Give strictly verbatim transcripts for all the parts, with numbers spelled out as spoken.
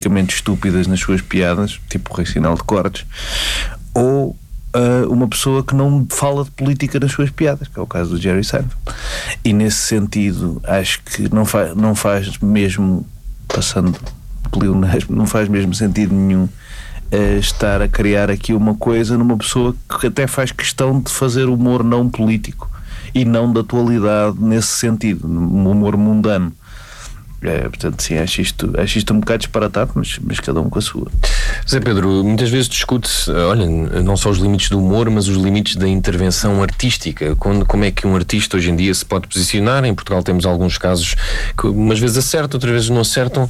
estúpidas nas suas piadas, tipo o Rei Sinal de Cortes, ou uh, uma pessoa que não fala de política nas suas piadas, que é o caso do Jerry Seinfeld. E nesse sentido acho que não faz, não faz mesmo, passando pleonasmo, não faz mesmo sentido nenhum uh, estar a criar aqui uma coisa numa pessoa que até faz questão de fazer humor não político e não da atualidade nesse sentido, um humor mundano. É, portanto, sim, acho isto, acho isto um bocado disparatado, mas, mas cada um com a sua. Zé Pedro, muitas vezes discute-se, olha, não só os limites do humor, mas os limites da intervenção artística. Quando, como é que um artista hoje em dia se pode posicionar? Em Portugal temos alguns casos que umas vezes acertam, outras vezes não acertam.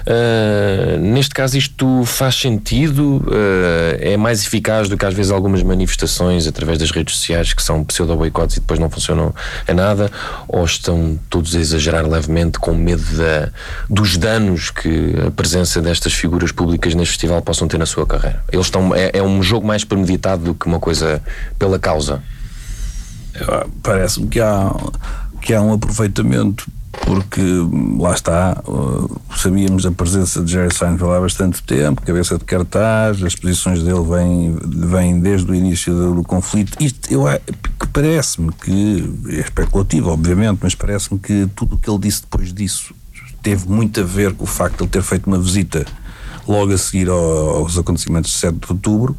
Uh, neste caso isto faz sentido? Uh, é mais eficaz do que às vezes algumas manifestações através das redes sociais que são pseudo-boicotes e depois não funcionam a nada? Ou estão todos a exagerar levemente com medo da dos danos que a presença destas figuras públicas neste festival possam ter na sua carreira? Eles estão, é, é um jogo mais premeditado do que uma coisa pela causa? Parece-me que há, que há um aproveitamento, porque lá está, uh, sabíamos da presença de Jerry Seinfeld há bastante tempo, cabeça de cartaz, as posições dele vêm, vêm desde o início do, do conflito. Isto eu, que parece-me que, é especulativo obviamente, mas parece-me que tudo o que ele disse depois disso teve muito a ver com o facto de ele ter feito uma visita logo a seguir ao, aos acontecimentos de sete de outubro,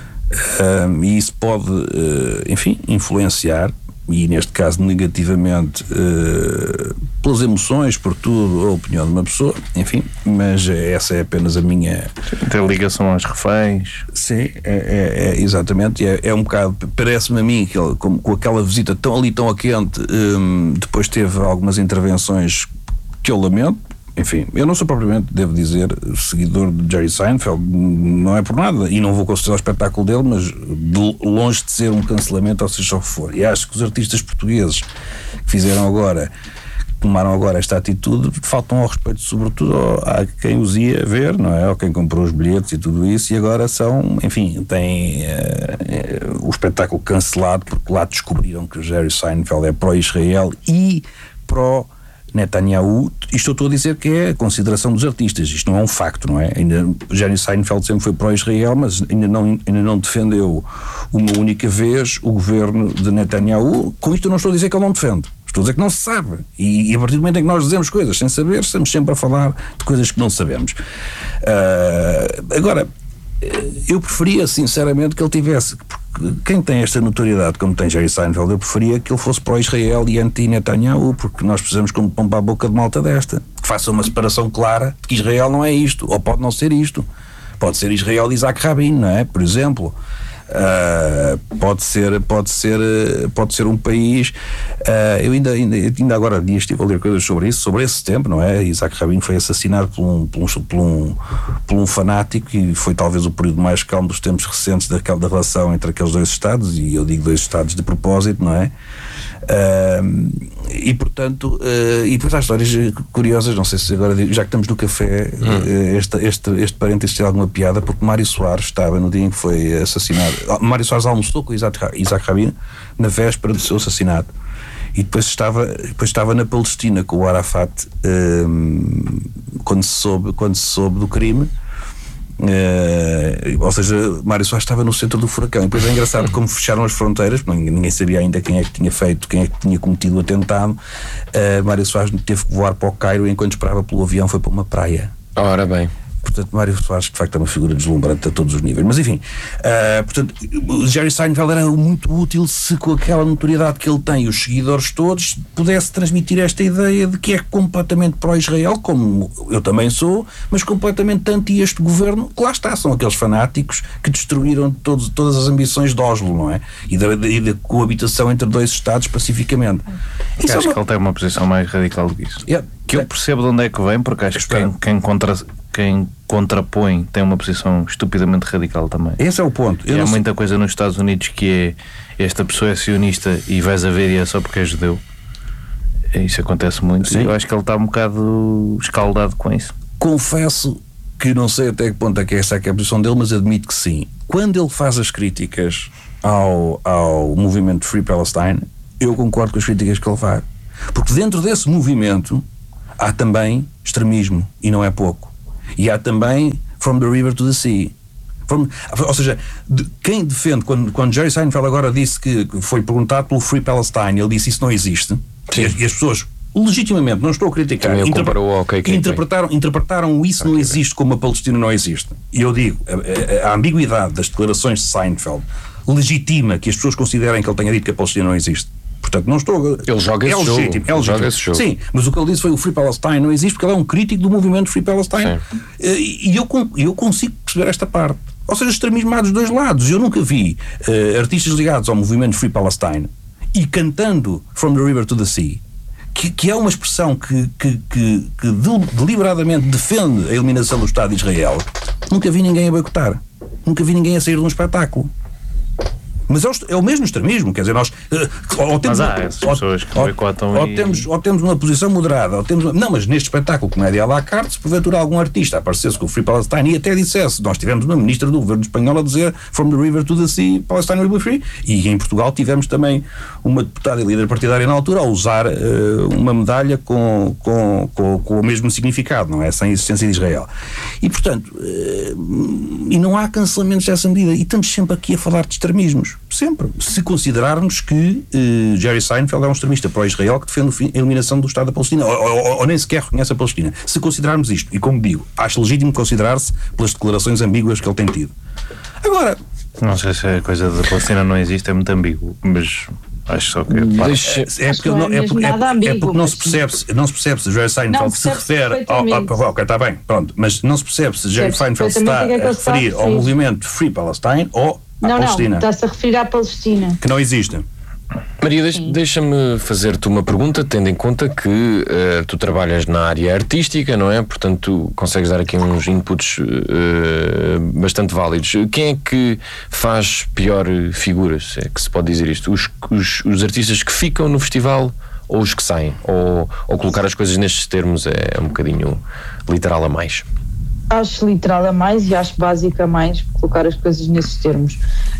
um, e isso pode, uh, enfim, influenciar, e neste caso negativamente, uh, pelas emoções, por tudo, a opinião de uma pessoa, enfim, mas essa é apenas a minha... Tem ligação aos reféns. Sim, é, é, é exatamente, é, é um bocado, parece-me a mim que ele, com, com aquela visita tão ali, tão a quente, um, depois teve algumas intervenções que eu lamento. Enfim, eu não sou propriamente, devo dizer, seguidor de Jerry Seinfeld, não é por nada, e não vou considerar o espetáculo dele, mas de longe de ser um cancelamento, ou seja o que for. E acho que os artistas portugueses que fizeram agora, que tomaram agora esta atitude, faltam ao respeito, sobretudo a quem os ia ver, não é? Ou quem comprou os bilhetes e tudo isso, e agora são, enfim, têm uh, uh, o espetáculo cancelado, porque lá descobriram que o Jerry Seinfeld é pró-Israel e pró Netanyahu. Isto eu estou a dizer que é a consideração dos artistas, isto não é um facto, não é? Ainda, Jerry Seinfeld sempre foi pró-Israel, mas ainda não, ainda não defendeu uma única vez o governo de Netanyahu. Com isto eu não estou a dizer que ele não defende, estou a dizer que não se sabe, e, e a partir do momento em que nós dizemos coisas sem saber, estamos sempre a falar de coisas que não sabemos. Uh, agora, eu preferia sinceramente que ele tivesse, porque quem tem esta notoriedade como tem Jerry Seinfeld, eu preferia que ele fosse pró-Israel e anti-Netanyahu, porque nós precisamos como pão para a boca de malta desta, que faça uma separação clara de que Israel não é isto, ou pode não ser isto, pode ser Israel de Isaac Rabin, não é? Por exemplo, uh, pode ser, pode ser, pode ser um país, uh, eu ainda, ainda, ainda agora há dias estive a ler coisas sobre isso, sobre esse tempo, não é? Isaac Rabin foi assassinado por um, por um, por um, por um fanático, e foi talvez o período mais calmo dos tempos recentes daquela, da relação entre aqueles dois Estados, e eu digo dois Estados de propósito, não é? Uh, e portanto, uh, e depois há histórias curiosas, não sei se agora, já que estamos no café, hum. uh, este, este, este parênteses tem alguma piada, porque Mário Soares estava no dia em que foi assassinado. Mário Soares almoçou com Isaac, Isaac Rabin na véspera do seu assassinato, e depois estava, depois estava na Palestina com o Arafat, uh, quando, se soube, quando se soube do crime. Uh, ou seja, Mário Soares estava no centro do furacão. E depois é engraçado como fecharam as fronteiras, ninguém sabia ainda quem é que tinha feito, quem é que tinha cometido o atentado. uh, Mário Soares teve que voar para o Cairo, e enquanto esperava pelo avião foi para uma praia. Ora bem. Portanto, Mário Soares de facto é uma figura deslumbrante a todos os níveis. Mas enfim, uh, portanto, o Jerry Seinfeld era muito útil se, com aquela notoriedade que ele tem, os seguidores todos, pudesse transmitir esta ideia de que é completamente pró-Israel, como eu também sou, mas completamente anti este governo, que lá está, são aqueles fanáticos que destruíram todos, todas as ambições de Oslo, não é? E da, e da coabitação entre dois Estados pacificamente. Isso acho é uma... que ele tem uma posição mais radical do que isso. Yeah. Que eu percebo de onde é que vem, porque acho que quem, quem, contra, quem contrapõe tem uma posição estupidamente radical também. Esse é o ponto. Eu e há sei... muita coisa nos Estados Unidos que é: esta pessoa é sionista e vais a ver e é só porque é judeu. Isso acontece muito. Sim. Eu acho que ele está um bocado escaldado com isso. Confesso que não sei até que ponto é que essa é, que é a posição dele, mas admito que sim. Quando ele faz as críticas ao, ao movimento Free Palestine, eu concordo com as críticas que ele faz, porque dentro desse movimento há também extremismo, e não é pouco. E há também From the River to the Sea. From, ou seja, de, quem defende, quando, quando Jerry Seinfeld agora disse que foi perguntado pelo Free Palestine, ele disse isso não existe, e as, e as pessoas legitimamente, não estou a criticar, interpre- okay, okay, interpretaram, interpretaram isso okay, não existe como a Palestina não existe. E eu digo, a, a, a ambiguidade das declarações de Seinfeld legitima que as pessoas considerem que ele tenha dito que a Palestina não existe. Portanto, não estou... Ele joga esse é jogo. Legítimo, é ele legítimo. joga esse jogo. Sim, mas o que ele disse foi o Free Palestine não existe porque ele é um crítico do movimento Free Palestine. E eu, eu consigo perceber esta parte. Ou seja, extremismo há dos dois lados. Eu nunca vi uh, artistas ligados ao movimento Free Palestine e cantando From the River to the Sea, que, que é uma expressão que, que, que, que deliberadamente defende a eliminação do Estado de Israel. Nunca vi ninguém a boicotar. Nunca vi ninguém a sair de um espetáculo. Mas é o, é o mesmo extremismo, quer dizer, nós ou temos, mas há essas pessoas que boicotam ou, e... ou, temos, ou temos uma posição moderada, ou temos, não, mas neste espetáculo comédia à la carte, se porventura algum artista aparecesse com o Free Palestine e até dissesse, nós tivemos uma ministra do governo espanhol a dizer From the River to the Sea, Palestine will be free, e em Portugal tivemos também uma deputada e líder partidária na altura a usar uh, uma medalha com, com, com, com o mesmo significado, não é? Sem existência de Israel. E portanto, uh, e não há cancelamentos dessa medida, e estamos sempre aqui a falar de extremismos. Sempre. Se considerarmos que uh, Jerry Seinfeld é um extremista pró-Israel que defende a eliminação do Estado da Palestina, ou, ou, ou nem sequer reconhece a Palestina. Se considerarmos isto, e como digo, acho legítimo considerar-se pelas declarações ambíguas que ele tem tido. Agora... Não sei se a coisa da Palestina não existe, é muito ambíguo, mas... Acho só que Deixa, é porque não, é porque, é, é porque não se percebe não se percebe se Jerry Seinfeld se refere ao, ao, ok, está bem, pronto, mas não se percebe se Jerry Seinfeld se está a referir ao movimento Free Palestine ou à não, Palestina. Não, está-se a referir à Palestina. Que não existe. Maria, deixa, deixa-me fazer-te uma pergunta, tendo em conta que uh, tu trabalhas na área artística, não é? Portanto, tu consegues dar aqui uns inputs uh, bastante válidos. Quem é que faz pior figuras, é que se pode dizer isto? Os, os, os artistas que ficam no festival ou os que saem? Ou, ou colocar as coisas nestes termos é um bocadinho literal a mais? Acho literal a mais e acho básico a mais colocar as coisas nesses termos.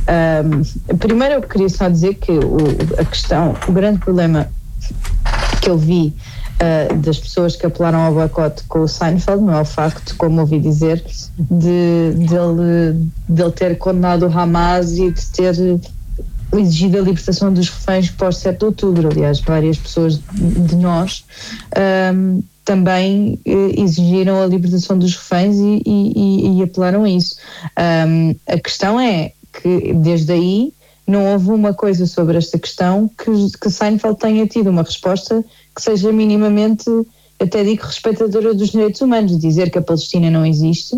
Um, primeiro eu queria só dizer que o, a questão, o grande problema que eu vi uh, das pessoas que apelaram ao boicote com o Seinfeld não é o facto, como ouvi dizer, de, de, ele, de ele ter condenado o Hamas e de ter exigido a libertação dos reféns pós sete de outubro. Aliás, várias pessoas de nós um, também eh, exigiram a libertação dos reféns e, e, e apelaram a isso. Um, a questão é que desde aí não houve uma coisa sobre esta questão que, que Seinfeld tenha tido uma resposta que seja minimamente, até digo, respeitadora dos direitos humanos. Dizer que a Palestina não existe,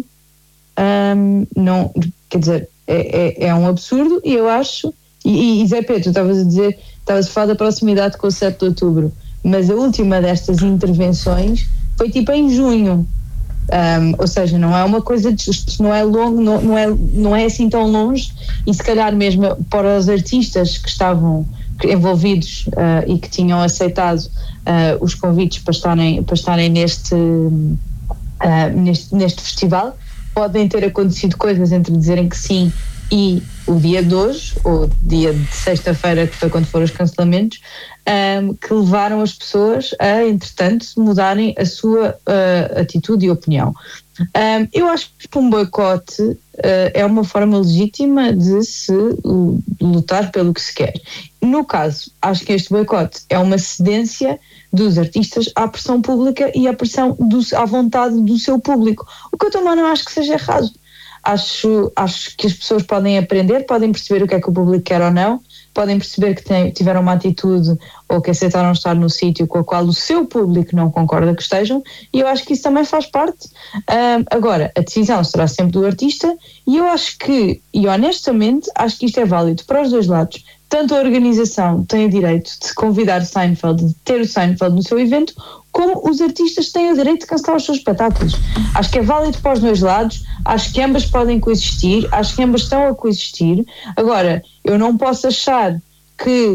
um, não, quer dizer, é, é, é um absurdo, e eu acho, e, e Zé Pedro, tu estavas a dizer, estavas a falar da proximidade com o sete de outubro, mas a última destas intervenções foi tipo em junho. Um, ou seja, não é uma coisa de, não é longo, não, não, é, não é assim tão longe, e se calhar mesmo para os artistas que estavam envolvidos uh, e que tinham aceitado uh, os convites para estarem, para estarem neste, uh, neste, neste festival, podem ter acontecido coisas entre dizerem que sim e o dia de hoje, ou dia de sexta-feira, que foi quando foram os cancelamentos, um, que levaram as pessoas a, entretanto, mudarem a sua uh, atitude e opinião. Um, eu acho que um boicote uh, é uma forma legítima de se uh, lutar pelo que se quer. No caso, acho que este boicote é uma cedência dos artistas à pressão pública e à pressão do, à vontade do seu público, o que eu também não acho que seja errado. Acho, acho que as pessoas podem aprender, podem perceber o que é que o público quer ou não, podem perceber que tem, tiveram uma atitude ou que aceitaram estar no sítio com a qual o seu público não concorda que estejam, e eu acho que isso também faz parte. Um, agora, a decisão será sempre do artista, e eu acho que, e honestamente, acho que isto é válido para os dois lados. Tanto a organização tem o direito de convidar Seinfeld, de ter o Seinfeld no seu evento, como os artistas têm o direito de cancelar os seus espetáculos. Acho que é válido para os dois lados, acho que ambas podem coexistir, acho que ambas estão a coexistir. Agora, eu não posso achar que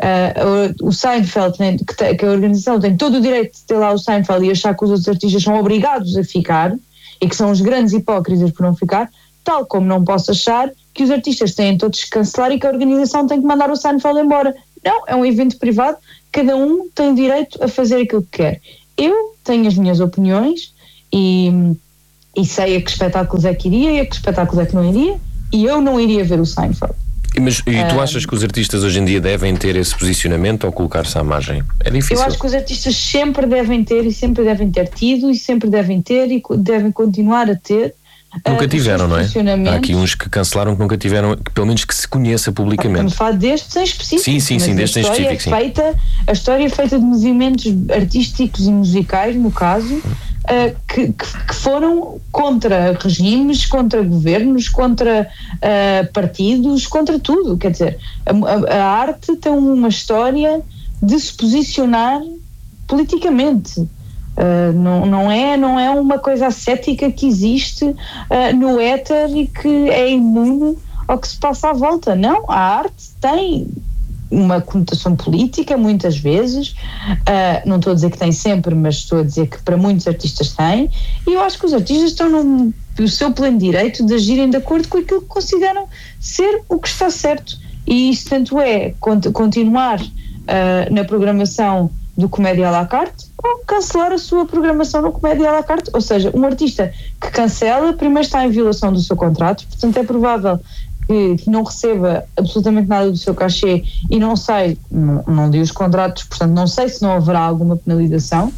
uh, o Seinfeld, né, que, te, que a organização tem todo o direito de ter lá o Seinfeld e achar que os outros artistas são obrigados a ficar e que são os grandes hipócritas por não ficar, tal como não posso achar que os artistas têm todos que cancelar e que a organização tem que mandar o Seinfeld embora. Não, é um evento privado, cada um tem direito a fazer aquilo que quer. Eu tenho as minhas opiniões e, e sei a que espetáculos é que iria e a que espetáculos é que não iria, e eu não iria ver o Seinfeld. Mas, e tu achas que os artistas hoje em dia devem ter esse posicionamento ou colocar-se à margem? É difícil. Eu acho que os artistas sempre devem ter e sempre devem ter tido e sempre devem ter e devem continuar a ter. Nunca uh, tiveram, não é? Há aqui uns que cancelaram que nunca tiveram, que, pelo menos que se conheça publicamente. Estamos a falar destes em específico. Sim, sim, sim, destes em específico, sim. É feita, a história é feita de movimentos artísticos e musicais, no caso, Uh, que, que foram contra regimes, contra governos, contra uh, partidos, contra tudo. Quer dizer, a, a, a arte tem uma história de se posicionar politicamente. Uh, não, não, é, não é uma coisa ascética que existe uh, no éter e que é imune ao que se passa à volta. Não, a arte tem uma conotação política muitas vezes, uh, não estou a dizer que tem sempre, mas estou a dizer que para muitos artistas tem, e eu acho que os artistas estão no, no seu pleno direito de agirem de acordo com aquilo que consideram ser o que está certo, e isso tanto é cont- continuar uh, na programação do Comédia à la carte ou cancelar a sua programação no Comédia à la carte. Ou seja, um artista que cancela primeiro está em violação do seu contrato, portanto é provável que não receba absolutamente nada do seu cachê, e não sei, não, não li os contratos, portanto não sei se não haverá alguma penalização.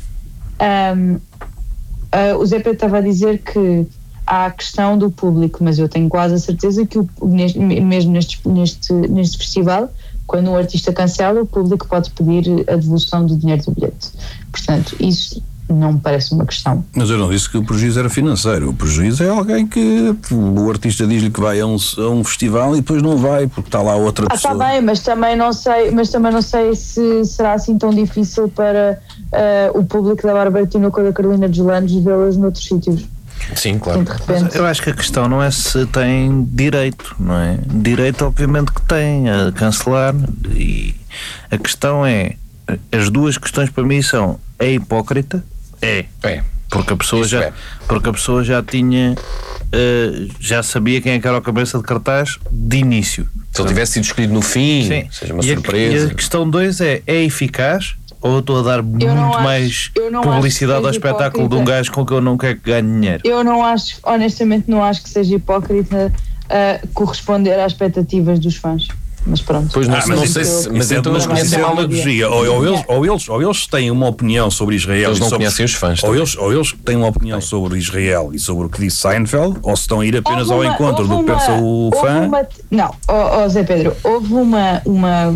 Um, uh, o Zé Pedro estava a dizer que há a questão do público, mas eu tenho quase a certeza que o, neste, mesmo neste, neste, neste festival, quando um artista cancela, o público pode pedir a devolução do dinheiro do bilhete. Portanto, isso não me parece uma questão. Mas eu não disse que o prejuízo era financeiro. O prejuízo é alguém que o artista diz-lhe que vai a um, a um festival e depois não vai porque está lá outra ah, pessoa. Ah, está bem, mas também não sei, mas também não sei se será assim tão difícil para uh, o público da Bárbara Tinoco ou da Carolina Deslandes vê-las noutros sítios. Sim, claro. Mas eu acho que a questão não é se tem direito, não é? Direito obviamente que tem a cancelar, e a questão é, as duas questões para mim são: é hipócrita? É, é. Porque a pessoa já, é. porque a pessoa já tinha, uh, já sabia quem é que era o cabeça de cartaz de início. Se ele tivesse sido escolhido no fim, sim, seja uma e surpresa. A, e a questão dois é, é eficaz? Ou eu estou a dar muito acho, mais publicidade ao espetáculo hipócrita. De um gajo com que eu não quero que ganhe dinheiro? Eu não acho, honestamente não acho que seja hipócrita uh, corresponder às expectativas dos fãs. Mas pronto. Pois não, ah, mas não isso, sei se. Mas então eles conhecem mal a demagogia. Ou, ou, eles, ou, eles, ou eles têm uma opinião sobre Israel. Eles não sobre, conhecem os fãs. Ou eles, ou eles têm uma opinião sobre Israel e sobre o que disse Seinfeld, ou se estão a ir apenas uma, ao encontro do que pensa o fã. Uma, não, oh, oh Zé Pedro, houve uma, uma,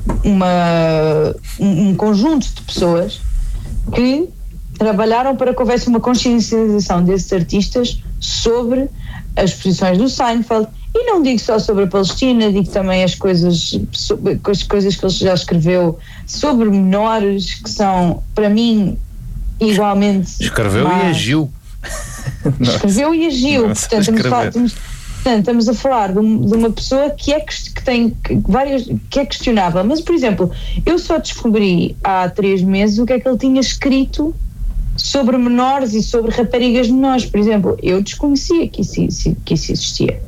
uma, um, um conjunto de pessoas que trabalharam para que houvesse uma consciencialização desses artistas sobre as posições do Seinfeld. E não digo só sobre a Palestina, digo também as coisas, as coisas que ele já escreveu sobre menores, que são, para mim, igualmente... Escreveu mais... e agiu. Escreveu e agiu. Portanto estamos, a falar, estamos, portanto, estamos a falar de, um, de uma pessoa que, é, que tem várias... que é questionável. Mas, por exemplo, eu só descobri há três meses o que é que ele tinha escrito sobre menores e sobre raparigas menores. Por exemplo, eu desconhecia que isso, que isso existia.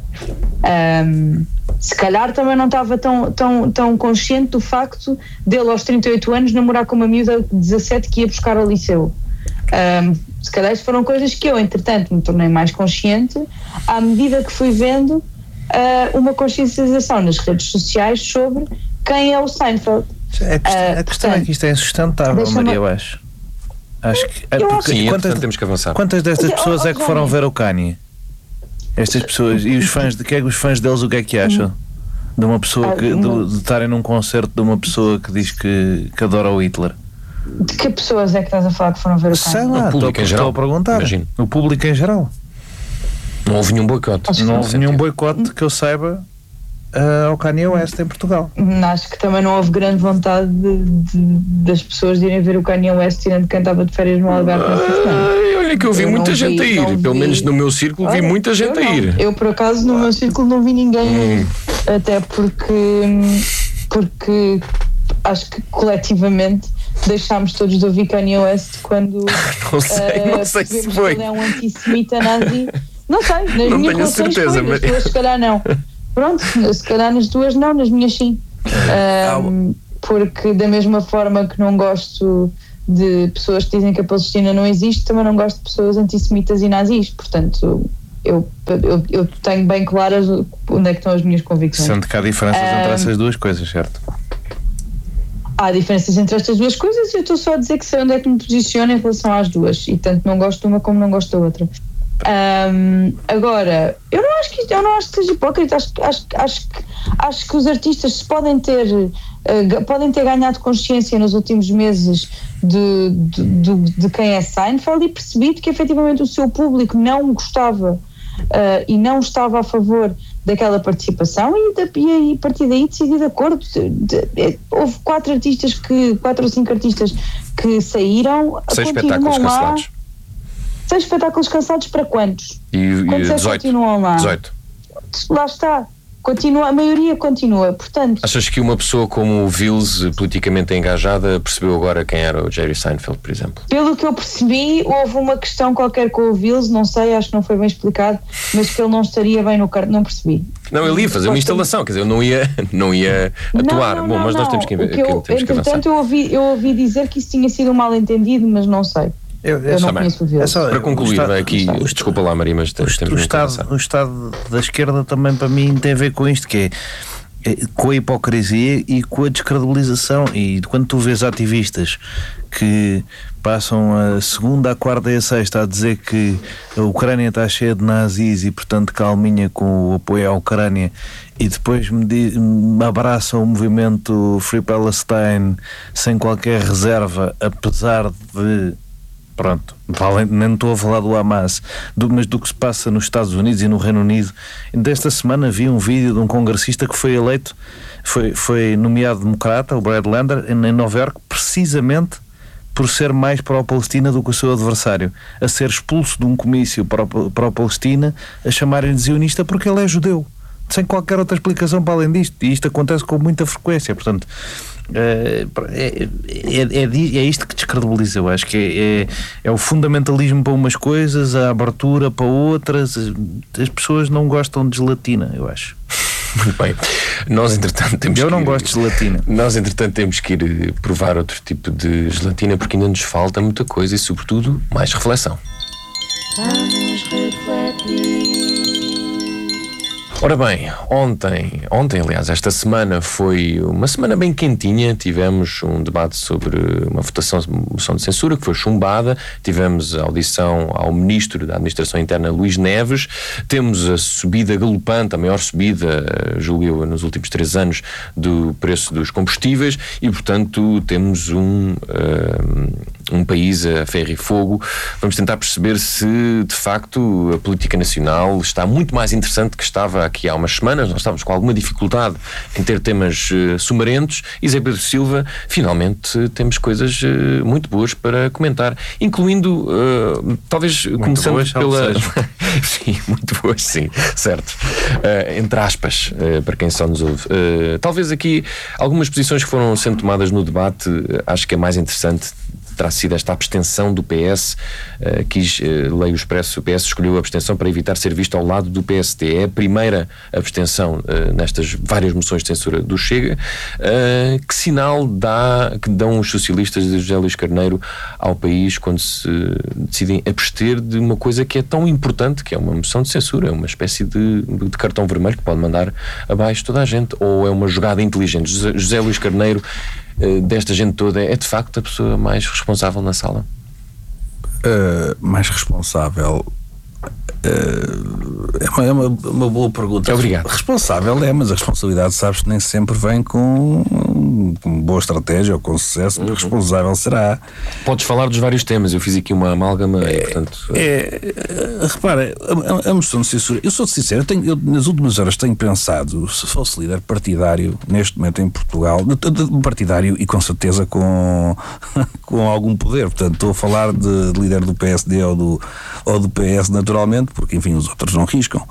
Um, se calhar também não estava tão, tão, tão consciente do facto dele aos trinta e oito anos namorar com uma miúda de dezassete que ia buscar ao liceu. Um, se calhar isso foram coisas que eu entretanto me tornei mais consciente à medida que fui vendo uh, uma consciencialização nas redes sociais sobre quem é o Seinfeld. A questão, uh, a questão portanto, é que isto é insustentável, Maria, eu acho. Acho que, eu porque, acho sim, quantas, temos que avançar. Quantas destas pessoas é que foram ver o Kanye? Estas pessoas, e os fãs, de que é que os fãs deles o que é que acham? De uma pessoa que, de, de estarem num concerto de uma pessoa que diz que, que adora o Hitler. De que pessoas é que estás a falar que foram ver o Kanye? Sei lá, o público estou, em geral, estou a perguntar. Imagino. O público em geral. Não houve nenhum boicote. Não houve nenhum boicote que eu saiba uh, ao Kanye West em Portugal. Acho que também não houve grande vontade de, de, das pessoas de irem ver o Kanye West tirando quem estava de férias no Algarve nessa semana. Olha que eu vi eu muita gente vi, a ir, pelo vi. menos no meu círculo Olha, vi muita gente a ir. Eu por acaso no meu círculo não vi ninguém, hum. até porque, porque acho que coletivamente deixámos todos de ouvir Kanye West quando não sei, uh, não sei se foi. Ele é um antissemita nazi. Não sei, nas não minhas tenho certeza, foi, mas... nas tuas se calhar não. Pronto, se calhar nas duas não, nas minhas sim. Um, porque da mesma forma que não gosto de pessoas que dizem que a Palestina não existe, também não gosto de pessoas antissemitas e nazis, portanto eu, eu, eu tenho bem claras onde é que estão as minhas convicções. Sendo que há diferenças um, entre essas duas coisas, certo? Há diferenças entre estas duas coisas e eu estou só a dizer que sei onde é que me posiciono em relação às duas, e tanto não gosto de uma como não gosto da outra. Um, agora, eu não acho que eu não acho que seja hipócrita, acho, acho, acho, acho que os artistas se podem ter uh, podem ter ganhado consciência nos últimos meses de, de, de, de quem é Seinfeld e percebido que efetivamente o seu público não gostava uh, e não estava a favor daquela participação e, de, e a partir daí decidir de acordo. De, de, de, houve quatro artistas que quatro ou cinco artistas que saíram, seis espetáculos lá, cancelados. Seis espetáculos cancelados para quantos? E, e quantos é dezoito, continuam lá? dezoito. Lá está. Continua, a maioria continua, portanto... Achas que uma pessoa como o Vils, politicamente engajada, percebeu agora quem era o Jerry Seinfeld, por exemplo? Pelo que eu percebi, houve uma questão qualquer com o Vils, não sei, acho que não foi bem explicado, mas que ele não estaria bem no cartão, não percebi. Não, ele ia fazer uma instalação, quer dizer, ele não ia, não ia atuar. Não, não, Bom, não, mas nós não. temos que, que que, eu, temos que avançar. Entretanto, eu ouvi, eu ouvi dizer que isso tinha sido um mal-entendido, mas não sei. Eu, eu, eu não bem. conheço o Vils. É só- Para concluir, Estado- vai aqui, o Estado- desculpa lá, Maria, mas O, temos o, muito que estado, avançar. o Estado da esquerda também para mim tem a ver com isto, que é, é com a hipocrisia e com a descredibilização. E quando tu vês ativistas que passam a segunda, a quarta e a sexta a dizer que a Ucrânia está cheia de nazis e portanto calminha com o apoio à Ucrânia, e depois me, di- me abraçam o movimento Free Palestine sem qualquer reserva, apesar de... Pronto, vale- nem estou a falar do Hamas, do, mas do que se passa nos Estados Unidos e no Reino Unido. Desta semana vi um vídeo de um congressista que foi eleito, foi, foi nomeado democrata, o Brad Lander, em, em Nova Iorque, precisamente por ser mais pró-Palestina do que o seu adversário, a ser expulso de um comício pró- pró-Palestina, a chamarem-lhe zionista porque ele é judeu, sem qualquer outra explicação para além disto. E isto acontece com muita frequência, portanto... É, é, é, é, é isto que descredibiliza. Eu acho que é, é, é o fundamentalismo para umas coisas, a abertura para outras. As pessoas não gostam de gelatina, eu acho. Muito bem. Nós, entretanto, temos Eu que não ir, gosto de gelatina. Nós, entretanto, temos que ir provar outro tipo de gelatina porque ainda nos falta muita coisa e, sobretudo, mais reflexão. Vamos refletir. Ora bem, ontem, ontem aliás, esta semana foi uma semana bem quentinha. Tivemos um debate sobre uma votação de moção de censura que foi chumbada. Tivemos a audição ao Ministro da Administração Interna, Luís Neves. Temos a subida galopante, a maior subida, julgo eu, nos últimos três anos, do preço dos combustíveis e, portanto, temos um, uh, um país a ferro e fogo. Vamos tentar perceber se, de facto, a política nacional está muito mais interessante do que estava aqui há umas semanas. Nós estávamos com alguma dificuldade em ter temas uh, sumarentos e Zé Pedro Silva, finalmente uh, temos coisas uh, muito boas para comentar, incluindo uh, talvez Muito começando boas, pela... salve sim, muito boas, sim, certo, uh, entre aspas, uh, para quem só nos ouve. Uh, talvez aqui algumas posições que foram sendo tomadas no debate, uh, acho que é mais interessante terá sido esta abstenção do P S. Uh, quis, uh, leio o Expresso, o P S escolheu a abstenção para evitar ser visto ao lado do P S D. É a primeira abstenção uh, nestas várias moções de censura do Chega. Uh, que sinal dá, que dão os socialistas de José Luís Carneiro ao país quando se decidem abster de uma coisa que é tão importante, que é uma moção de censura, é uma espécie de, de cartão vermelho que pode mandar abaixo toda a gente, ou é uma jogada inteligente? José, José Luís Carneiro, desta gente toda, é de facto a pessoa mais responsável na sala? Uh, mais responsável uh, é, uma, é uma, uma boa pergunta. Obrigado. Responsável é, mas a responsabilidade, sabes, nem sempre vem com, com boa estratégia ou com sucesso. Uhum. Responsável será. Podes falar dos vários temas, eu fiz aqui uma amálgama é, e, portanto... É, é, repara, a, a moção de censura, eu sou sincero, eu tenho, eu, nas últimas horas tenho pensado, se fosse líder partidário neste momento em Portugal, partidário e com certeza com, com algum poder, portanto estou a falar de, de líder do P S D ou do, ou do P S naturalmente, porque enfim os outros não riscam.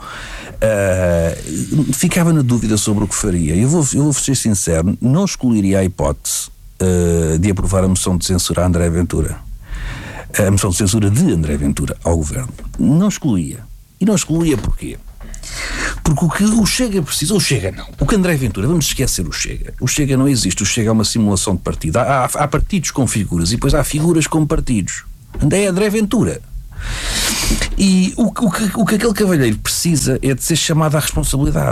Uh, ficava na dúvida sobre o que faria. Eu vou, eu vou ser sincero, não escolheria a hipótese uh, de aprovar a moção de censura a André Ventura, a moção de censura de André Ventura ao governo. Não excluía. E não excluía porquê? Porque o que o Chega precisa, o Chega não. O que André Ventura, vamos esquecer o Chega. O Chega não existe, o Chega é uma simulação de partido. Há, há, há partidos com figuras e depois há figuras com partidos. É André Ventura. E o, o, que, o que aquele cavalheiro precisa é de ser chamado à responsabilidade.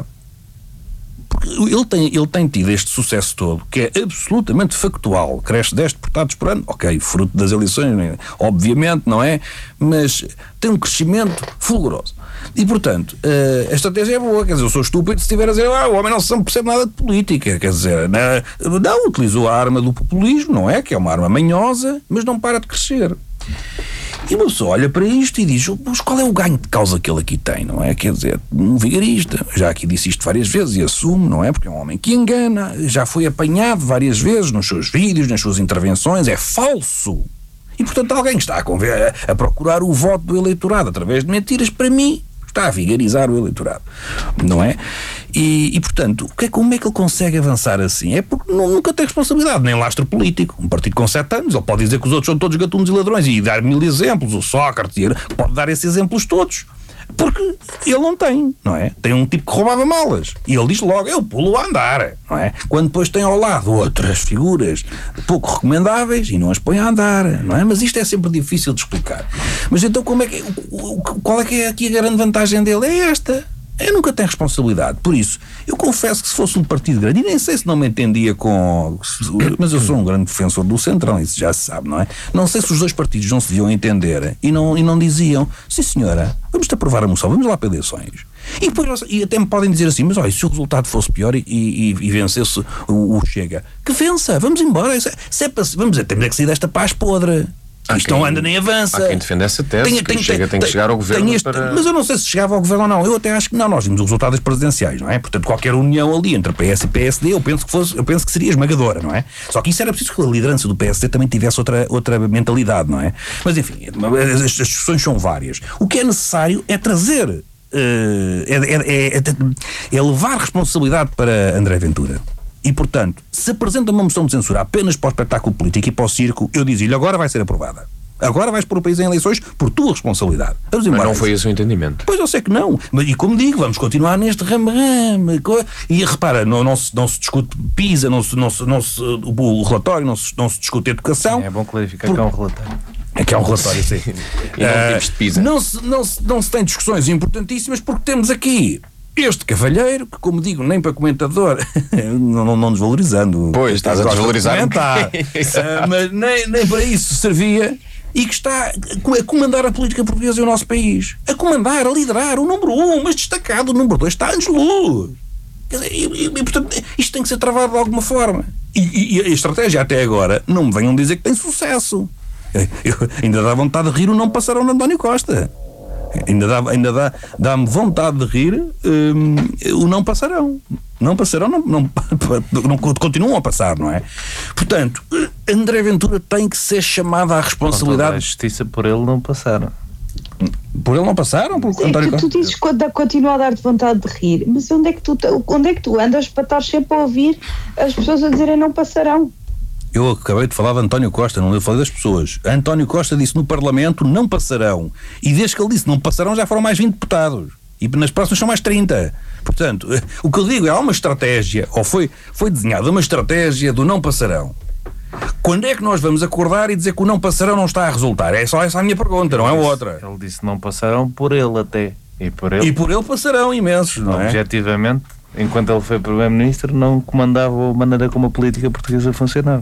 Porque ele tem, ele tem tido este sucesso todo, que é absolutamente factual. Cresce dez deputados por ano, ok, fruto das eleições, obviamente, não é? Mas tem um crescimento fulguroso. E, portanto, a estratégia é boa. Quer dizer, eu sou estúpido se estiver a dizer ah, o homem não percebe nada de política. Quer dizer, não, não utilizou a arma do populismo, não é? Que é uma arma manhosa, mas não para de crescer. E uma pessoa olha para isto e diz, mas qual é o ganho de causa que ele aqui tem, não é? Quer dizer, um vigarista, já aqui disse isto várias vezes e assume, não é? Porque é um homem que engana, já foi apanhado várias vezes nos seus vídeos, nas suas intervenções, é falso. E, portanto, alguém que está a, conver- a procurar o voto do eleitorado através de mentiras, para mim, está a vigarizar o eleitorado, não é? E, e portanto, o que é, como é que ele consegue avançar assim? É porque nunca tem responsabilidade, nem lastro político. Um partido com sete anos, ele pode dizer que os outros são todos gatunos e ladrões e dar mil exemplos, o Sócrates pode dar esses exemplos todos. Porque ele não tem, não é? Tem um tipo que roubava malas e ele diz logo, eu pulo a andar, não é? Quando depois tem ao lado outras figuras pouco recomendáveis e não as põe a andar, não é? Mas isto é sempre difícil de explicar. Mas então como é que, qual é que é aqui a grande vantagem dele? É esta. Eu nunca tenho responsabilidade. Por isso, eu confesso que se fosse um partido grande, e nem sei se não me entendia com... Mas eu sou um grande defensor do Centrão, isso já se sabe, não é? Não sei se os dois partidos não se deviam entender e não, e não diziam, sim senhora, vamos-te aprovar a moção, vamos lá para eleições. E, depois, e até me podem dizer assim, mas olha, se o resultado fosse pior e, e, e vencesse o, o Chega, que vença, vamos embora. Se é, se é para, vamos dizer, temos é que sair desta paz podre. Isto não anda nem avança. Há quem defende essa tese, tem, que tem, Chega tem, tem que chegar ao governo este, para... Mas eu não sei se chegava ao governo ou não. Eu até acho que não. Nós vimos os resultados presidenciais, não é? Portanto, qualquer união ali entre P S e P S D, eu penso que fosse, eu penso que seria esmagadora, não é? Só que isso era preciso que a liderança do P S D também tivesse outra, outra mentalidade, não é? Mas enfim, as, as discussões são várias. O que é necessário é trazer, uh, é, é, é, é levar responsabilidade para André Ventura. E, portanto, se apresenta uma moção de censura apenas para o espetáculo político e para o circo, eu dizia-lhe, agora vai ser aprovada. Agora vais pôr o país em eleições por tua responsabilidade. Mas não foi esse o entendimento. Pois eu sei que não. Mas, e como digo, vamos continuar neste rame-rame. E repara, não, não, se, não se discute PISA, não se, não se, não se, o relatório, não se, não se discute educação. É bom clarificar por... que é um relatório. É que é um relatório, sim. E não uh, tipos de PISA. Não se, não, se, não se tem discussões importantíssimas porque temos aqui este cavalheiro, que como digo, nem para comentador, não, não, não desvalorizando. Pois, estás a desvalorizar. uh, mas nem, nem para isso servia e que está a comandar a política portuguesa e o nosso país. A comandar, a liderar, o número um, mas destacado, o número dois está anos-luz. E, e, e, portanto, isto tem que ser travado de alguma forma. E, e a estratégia até agora, não me venham dizer que tem sucesso. Eu, ainda dá vontade de rir o não passarão de António Costa. Ainda dá, ainda dá, dá-me vontade de rir um, o não passarão. Não passarão, não, não, não continuam a passar, não é? Portanto, André Ventura tem que ser chamado à responsabilidade. A justiça por ele não passaram. Por ele não passaram? Por Sim, António tu, tu dizes que continua a dar-te vontade de rir, mas onde é, que tu, onde é que tu andas para estar sempre a ouvir as pessoas a dizerem não passarão? Eu acabei de falar de António Costa, não eu falei das pessoas. António Costa disse no Parlamento não passarão. E desde que ele disse não passarão já foram mais vinte deputados. E nas próximas são mais trinta. Portanto, o que eu digo é há uma estratégia, ou foi, foi desenhada uma estratégia do não passarão. Quando é que nós vamos acordar e dizer que o não passarão não está a resultar? É só essa a minha pergunta, não é outra. Ele disse não passarão por ele até. E por ele, e por ele passarão imensos, não é? Objetivamente, enquanto ele foi Primeiro-Ministro, não comandava a maneira como a política portuguesa funcionava.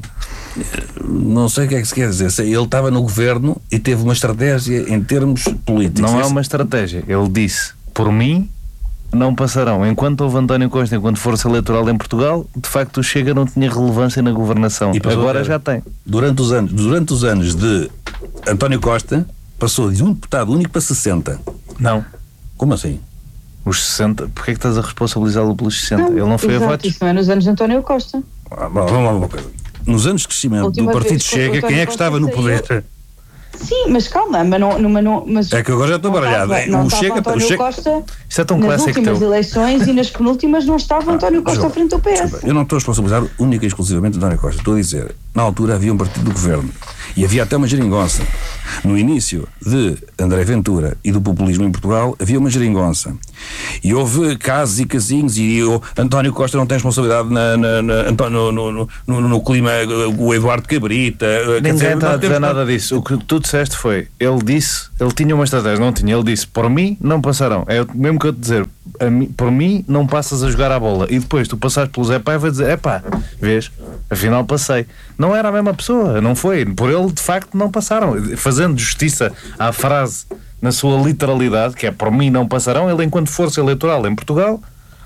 Não sei o que é que se quer dizer. Ele estava no governo e teve uma estratégia em termos políticos. Não é uma estratégia. Ele disse, por mim, não passarão. Enquanto houve António Costa, enquanto força eleitoral em Portugal, de facto o Chega não tinha relevância na governação. E agora já tem. Durante os anos, durante os anos de António Costa, passou de um deputado único para sessenta. Não. Como assim? Os sessenta, porquê é que estás a responsabilizá-lo pelos sessenta? Não, ele não foi exato, a votos? Isso não é nos anos de António Costa. Ah, vamos lá uma coisa. Nos anos de crescimento do Partido Chega, quem é que estava no poder? Sim, mas calma, mas não, mas não, mas é que agora já estou baralhado. Não o estava Chega, António o Chega... Costa. Isto é tão nas clássico últimas teu. eleições e nas penúltimas não estava António Costa João, à frente do P S. Eu não estou a responsabilizar única e exclusivamente de António Costa. Estou a dizer, na altura havia um partido do governo E havia até uma geringonça. No início de André Ventura e do populismo em Portugal, havia uma geringonça. E houve casos e casinhos, e o António Costa não tem responsabilidade na, na, na, no, no, no, no, no clima, o Eduardo Cabrita. Ninguém está a dizer nada disso. O que tu disseste foi, ele disse, ele tinha uma estratégia, não tinha, ele disse, por mim não passarão. É o mesmo que eu te dizer, a mim, por mim não passas a jogar a bola. E depois tu passaste pelo Zé Paiva a dizer, epá, vês, afinal passei. Não era a mesma pessoa, não foi. Por ele, de facto, não passaram. Fazendo justiça à frase na sua literalidade, que é por mim não passarão, ele enquanto força eleitoral em Portugal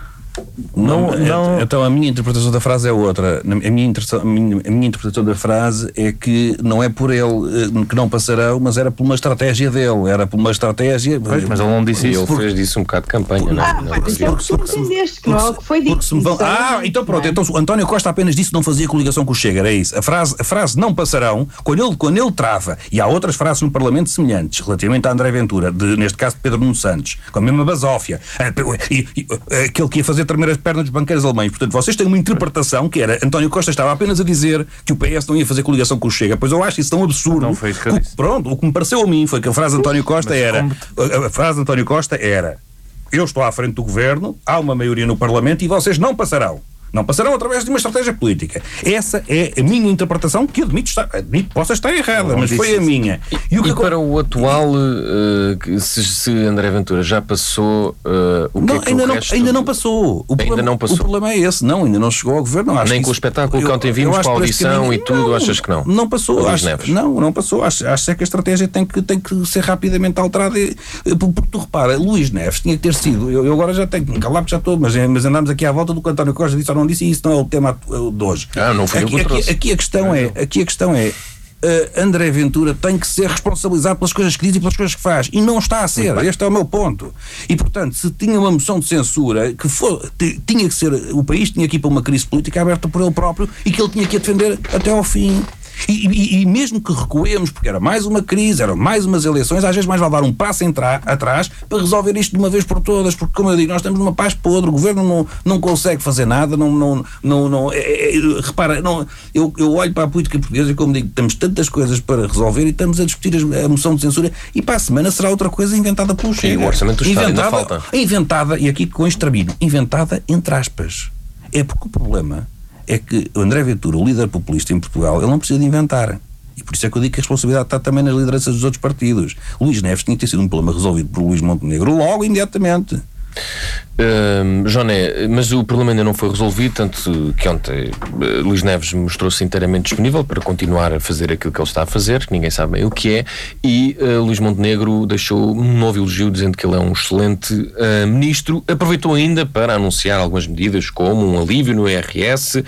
não, não, não... Então a minha interpretação da frase é outra. A minha, a, minha, a minha interpretação da frase é que não é por ele que não passarão, mas era por uma estratégia dele, era por uma estratégia. Pois, mas ele não disse isso. Ele porque... fez disso um bocado de campanha, por... não, ah, não mas é o que tu entendeste, que não foi dito. Vão... Ah, então pronto, então o António Costa apenas disse que não fazia coligação com o Chega, era isso. A frase, a frase não passarão, quando ele, quando ele trava, e há outras frases no Parlamento semelhantes, relativamente a André Ventura, de, neste caso de Pedro Nuno Santos, com a mesma basófia, e, e, aquele que ia fazer tremer as pernas dos banqueiros alemães. Portanto, vocês têm uma interpretação que era António Costa estava apenas a dizer que o P S não ia fazer coligação com o Chega. Pois eu acho isso tão absurdo. Não foi isso que eu disse. Pronto, o que me pareceu a mim foi que a frase de António Costa Mas era como... a frase de António Costa era: eu estou à frente do governo, há uma maioria no Parlamento e vocês não passarão. Não passarão através de uma estratégia política. Essa é a minha interpretação, que admito, estar, admito possa estar errada, mas foi a minha. E, e, o que e para o atual, uh, se, se André Ventura já passou, uh, o que não, é que ainda, o não, resto... ainda não passou. O ainda problema, não passou. O problema é esse. Não, ainda não chegou ao governo. Acho Nem que com o isso, espetáculo que eu, ontem vimos, eu com a acho que audição caminho, e tudo, não, achas que não? Não passou. Luís Acho, Neves. não, não passou. Acho, acho que a estratégia tem que, tem que ser rapidamente alterada. Porque tu repara, Luís Neves tinha que ter sido. Eu, eu agora já tenho que calar porque já estou, mas, mas andamos aqui à volta do que António Costa disse ou não disse, e isso não é o tema de hoje. Ah, não foi aqui, eu que aqui, trouxe. aqui a questão é, aqui a questão é uh, André Ventura tem que ser responsabilizado pelas coisas que diz e pelas coisas que faz, e não está a ser. Este é o meu ponto. E portanto, se tinha uma moção de censura que for, t- tinha que ser, o país tinha que ir para uma crise política aberta por ele próprio e que ele tinha que a defender até ao fim. E, e, e mesmo que recuemos, porque era mais uma crise, eram mais umas eleições, às vezes mais vale dar um passo entra, atrás para resolver isto de uma vez por todas, porque como eu digo, nós temos uma paz podre, o governo não, não consegue fazer nada, não, não, não, não é, é, repara, não, eu, eu olho para a política portuguesa e como digo, temos tantas coisas para resolver e estamos a discutir a moção de censura e para a semana será outra coisa inventada pelo Chega. E o orçamento do Estado ainda falta. Inventada, e aqui com este termino, inventada entre aspas. É porque o problema é que o André Ventura, o líder populista em Portugal, ele não precisa de inventar. E por isso é que eu digo que a responsabilidade está também nas lideranças dos outros partidos. Luís Neves tinha que ter sido um problema resolvido por Luís Montenegro logo, imediatamente. Uh, Joné, mas o problema ainda não foi resolvido, tanto que ontem uh, Luís Neves mostrou-se inteiramente disponível para continuar a fazer aquilo que ele está a fazer, que ninguém sabe bem o que é, e uh, Luís Montenegro deixou um novo elogio dizendo que ele é um excelente uh, ministro. Aproveitou ainda para anunciar algumas medidas como um alívio no I R S uh,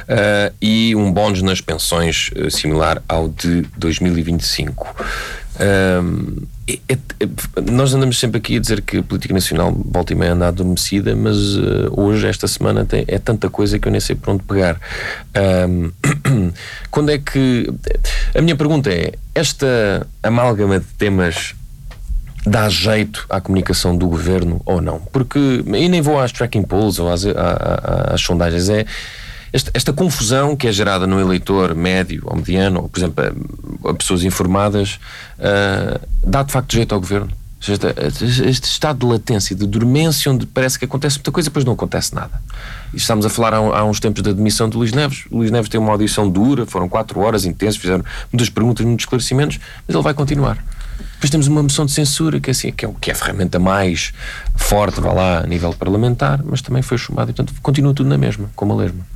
e um bónus nas pensões uh, similar ao de dois mil e vinte e cinco. Um, é, é, nós andamos sempre aqui a dizer que a política nacional volta e meia anda adormecida, mas uh, hoje, esta semana, tem, é tanta coisa que eu nem sei por onde pegar. Um, quando é que... A minha pergunta é, esta amálgama de temas dá jeito à comunicação do governo ou não? Porque, e nem vou às tracking polls ou às, às, às sondagens, é Esta, esta confusão que é gerada no eleitor médio ou mediano, ou por exemplo a, a pessoas informadas, uh, dá de facto jeito ao governo? Este, este estado de latência, de dormência, onde parece que acontece muita coisa e depois não acontece nada. E estamos a falar há, há uns tempos da demissão de Luís Neves. O Luís Neves tem uma audição dura, foram quatro horas intensas, fizeram muitas perguntas, muitos esclarecimentos, mas ele vai continuar. Depois temos uma moção de censura que é, assim, que é, que é a ferramenta mais forte, vá lá, a nível parlamentar, mas também foi chumbado e portanto continua tudo na mesma, como a lesma.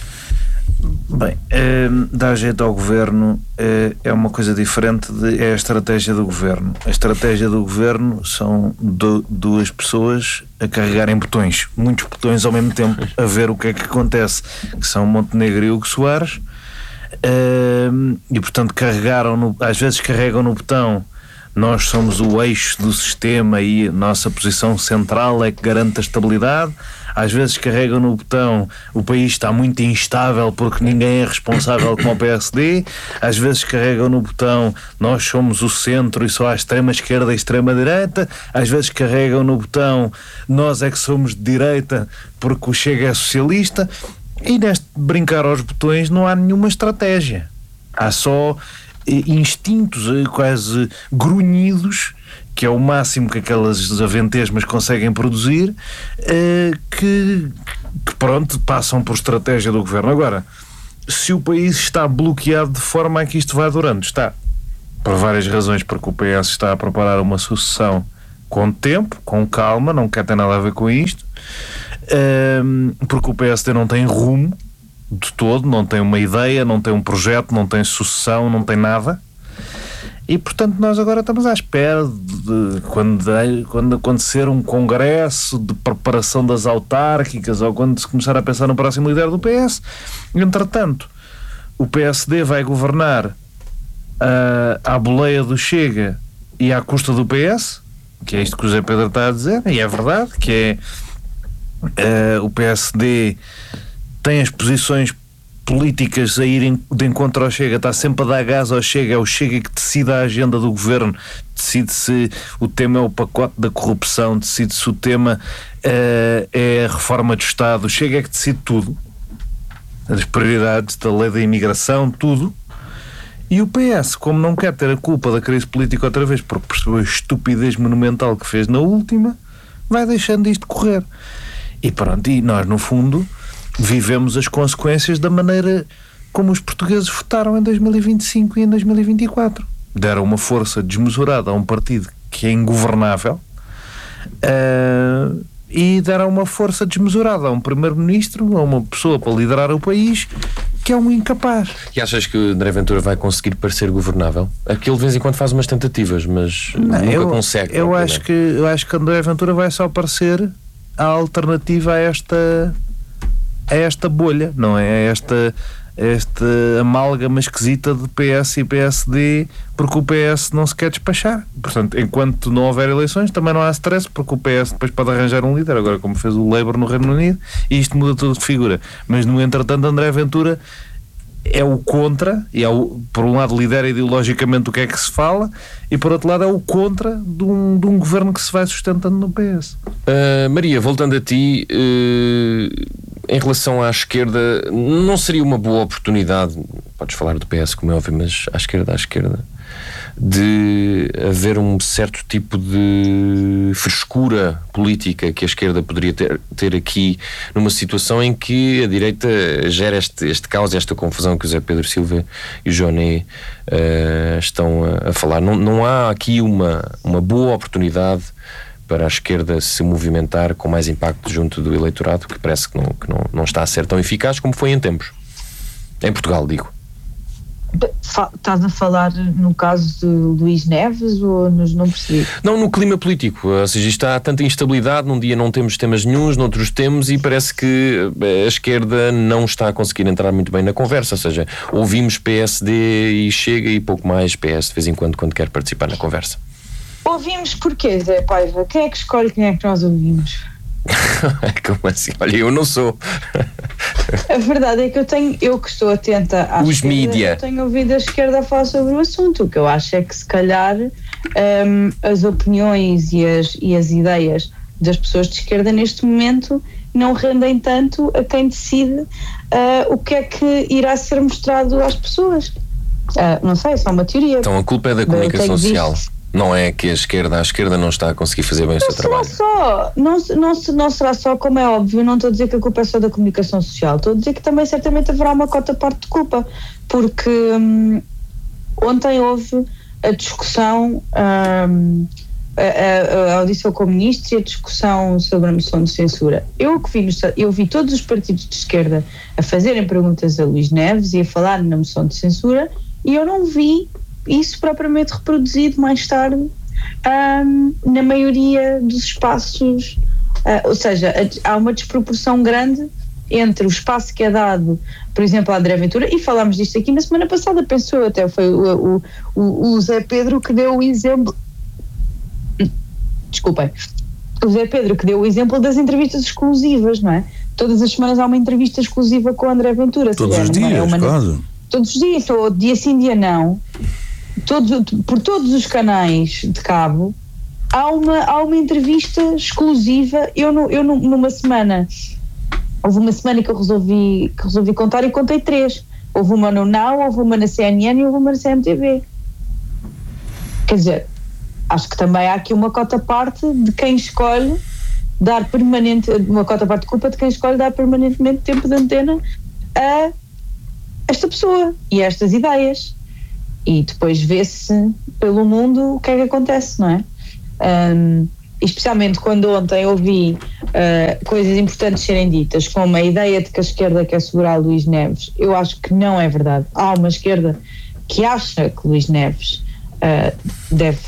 Bem, eh, dar jeito ao governo eh, é uma coisa diferente, de, é a estratégia do governo. A estratégia do governo são do, duas pessoas a carregarem botões, muitos botões ao mesmo tempo, a ver o que é que acontece, que são Montenegro e Hugo Soares, eh, e portanto carregaram no, às vezes carregam no botão nós somos o eixo do sistema e a nossa posição central é que garante a estabilidade. Às vezes carregam no botão o país está muito instável porque ninguém é responsável como o P S D. Às vezes carregam no botão nós somos o centro e só há extrema esquerda e extrema direita. Às vezes carregam no botão nós é que somos de direita porque o Chega é socialista. E neste brincar aos botões não há nenhuma estratégia. Há só instintos quase grunhidos, que é o máximo que aquelas aventesmas conseguem produzir, que, que pronto, passam por estratégia do governo. Agora, se o país está bloqueado de forma a que isto vá durando, está, por várias razões, porque o P S está a preparar uma sucessão com tempo, com calma, não quer ter nada a ver com isto, porque o P S D não tem rumo de todo, não tem uma ideia, não tem um projeto, não tem sucessão, não tem nada. E portanto nós agora estamos à espera de, de quando, quando acontecer um congresso de preparação das autárquicas, ou quando se começar a pensar no próximo líder do P S. Entretanto, o P S D vai governar uh, à boleia do Chega e à custa do P S, que é isto que o Zé Pedro está a dizer, e é verdade, que é uh, o P S D tem as posições políticas a irem de encontro ao Chega, está sempre a dar gás ao Chega, é o Chega que decide a agenda do governo, decide se o tema é o pacote da corrupção, decide se o tema uh, é a reforma do Estado, o Chega é que decide tudo, as prioridades da lei da imigração, tudo. E o P S, como não quer ter a culpa da crise política outra vez, porque percebeu a estupidez monumental que fez na última, vai deixando isto correr. E pronto, e nós no fundo vivemos as consequências da maneira como os portugueses votaram em dois mil e vinte e cinco e em dois mil e vinte e quatro. Deram uma força desmesurada a um partido que é ingovernável, uh, e deram uma força desmesurada a um primeiro-ministro, a uma pessoa para liderar o país, que é um incapaz. E achas que André Ventura vai conseguir parecer governável? Aquele de vez em quando faz umas tentativas, mas não, nunca eu, consegue. Eu acho, que, eu acho que André Ventura vai só parecer a alternativa a esta... a esta bolha, não é? A esta, esta amálgama esquisita de P S e P S D, porque o P S não se quer despachar. Portanto, enquanto não houver eleições, também não há stress, porque o P S depois pode arranjar um líder, agora como fez o Labour no Reino Unido, e isto muda tudo de figura. Mas, no entretanto, André Ventura é o contra, e é o, por um lado lidera ideologicamente o que é que se fala, e por outro lado é o contra de um, de um governo que se vai sustentando no P S. Uh, Maria, voltando a ti, uh, em relação à esquerda, não seria uma boa oportunidade, podes falar do P S como é óbvio, mas à esquerda, à esquerda, de haver um certo tipo de frescura política que a esquerda poderia ter, ter aqui numa situação em que a direita gera este, este caos, esta confusão que o Zé Pedro Silva e o Joné uh, estão a, a falar. Não, não há aqui uma, uma boa oportunidade para a esquerda se movimentar com mais impacto junto do eleitorado, que parece que não, que não, não está a ser tão eficaz como foi em tempos. Em Portugal, digo. Estás a falar no caso de Luís Neves ou nos não percebi? Não, no clima político, ou seja, está tanta instabilidade, num dia não temos temas nenhuns, noutros temos, e parece que a esquerda não está a conseguir entrar muito bem na conversa, ou seja, ouvimos P S D e Chega e pouco mais P S de vez em quando quando quer participar na conversa. Ouvimos porquê, Zé Paiva? Quem é que escolhe quem é que nós ouvimos? Como assim? Olha, eu não sou. A verdade é que eu tenho, eu que estou atenta à Os esquerda, mídia. eu tenho ouvido a esquerda falar sobre o assunto. O que eu acho é que se calhar um, as opiniões e as, e as ideias das pessoas de esquerda neste momento não rendem tanto a quem decide uh, o que é que irá ser mostrado às pessoas. Uh, não sei, é só uma teoria. Então a culpa é da comunicação social. Visto. Não é que a esquerda, a esquerda não está a conseguir fazer bem o seu trabalho. Só, não, não, não será só, como é óbvio, não estou a dizer que a culpa é só da comunicação social, estou a dizer que também certamente haverá uma cota parte de culpa, porque hum, ontem houve a discussão, hum, a, a, a audição com o ministro e a discussão sobre a moção de censura. Eu que vi, eu vi todos os partidos de esquerda a fazerem perguntas a Luís Neves e a falar na moção de censura, e eu não vi isso propriamente reproduzido mais tarde um, na maioria dos espaços, uh, ou seja, há uma desproporção grande entre o espaço que é dado, por exemplo, a André Ventura, e falámos disto aqui na semana passada, pensou até, foi o, o, o Zé Pedro que deu o exemplo, desculpem, o Zé Pedro que deu o exemplo das entrevistas exclusivas, não é? Todas as semanas há uma entrevista exclusiva com o André Ventura. Todos os dias, é uma, quase. Todos os dias, ou dia sim, dia não. Todos, por todos os canais de cabo há uma, há uma entrevista exclusiva. Eu, no, eu no, numa semana houve uma semana que eu resolvi, que resolvi contar e contei três. Houve uma no Now, houve uma na C N N e houve uma na C M T V. Quer dizer, acho que também há aqui uma cota parte de quem escolhe dar permanente, uma cota parte de culpa de quem escolhe dar permanentemente tempo de antena a esta pessoa e a estas ideias. E depois vê-se pelo mundo o que é que acontece, não é? Um, especialmente quando ontem ouvi uh, coisas importantes serem ditas, como a ideia de que a esquerda quer segurar Luís Neves. Eu acho que não é verdade. Há uma esquerda que acha que Luís Neves uh, deve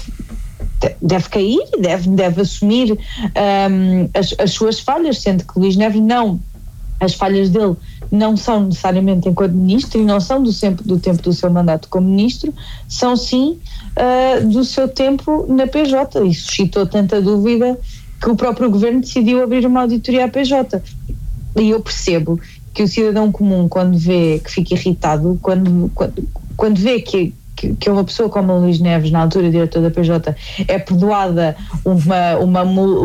deve cair e deve, deve assumir um, as, as suas falhas, sendo que Luís Neves não, as falhas dele não são necessariamente enquanto ministro e não são do, sempre, do tempo do seu mandato como ministro, são sim uh, do seu tempo na P J, e suscitou tanta dúvida que o próprio governo decidiu abrir uma auditoria à P J. E eu percebo que o cidadão comum, quando vê, que fica irritado, quando, quando, quando vê que Que, que uma pessoa como o Luís Neves, na altura diretor da P J, é perdoada uma, uma,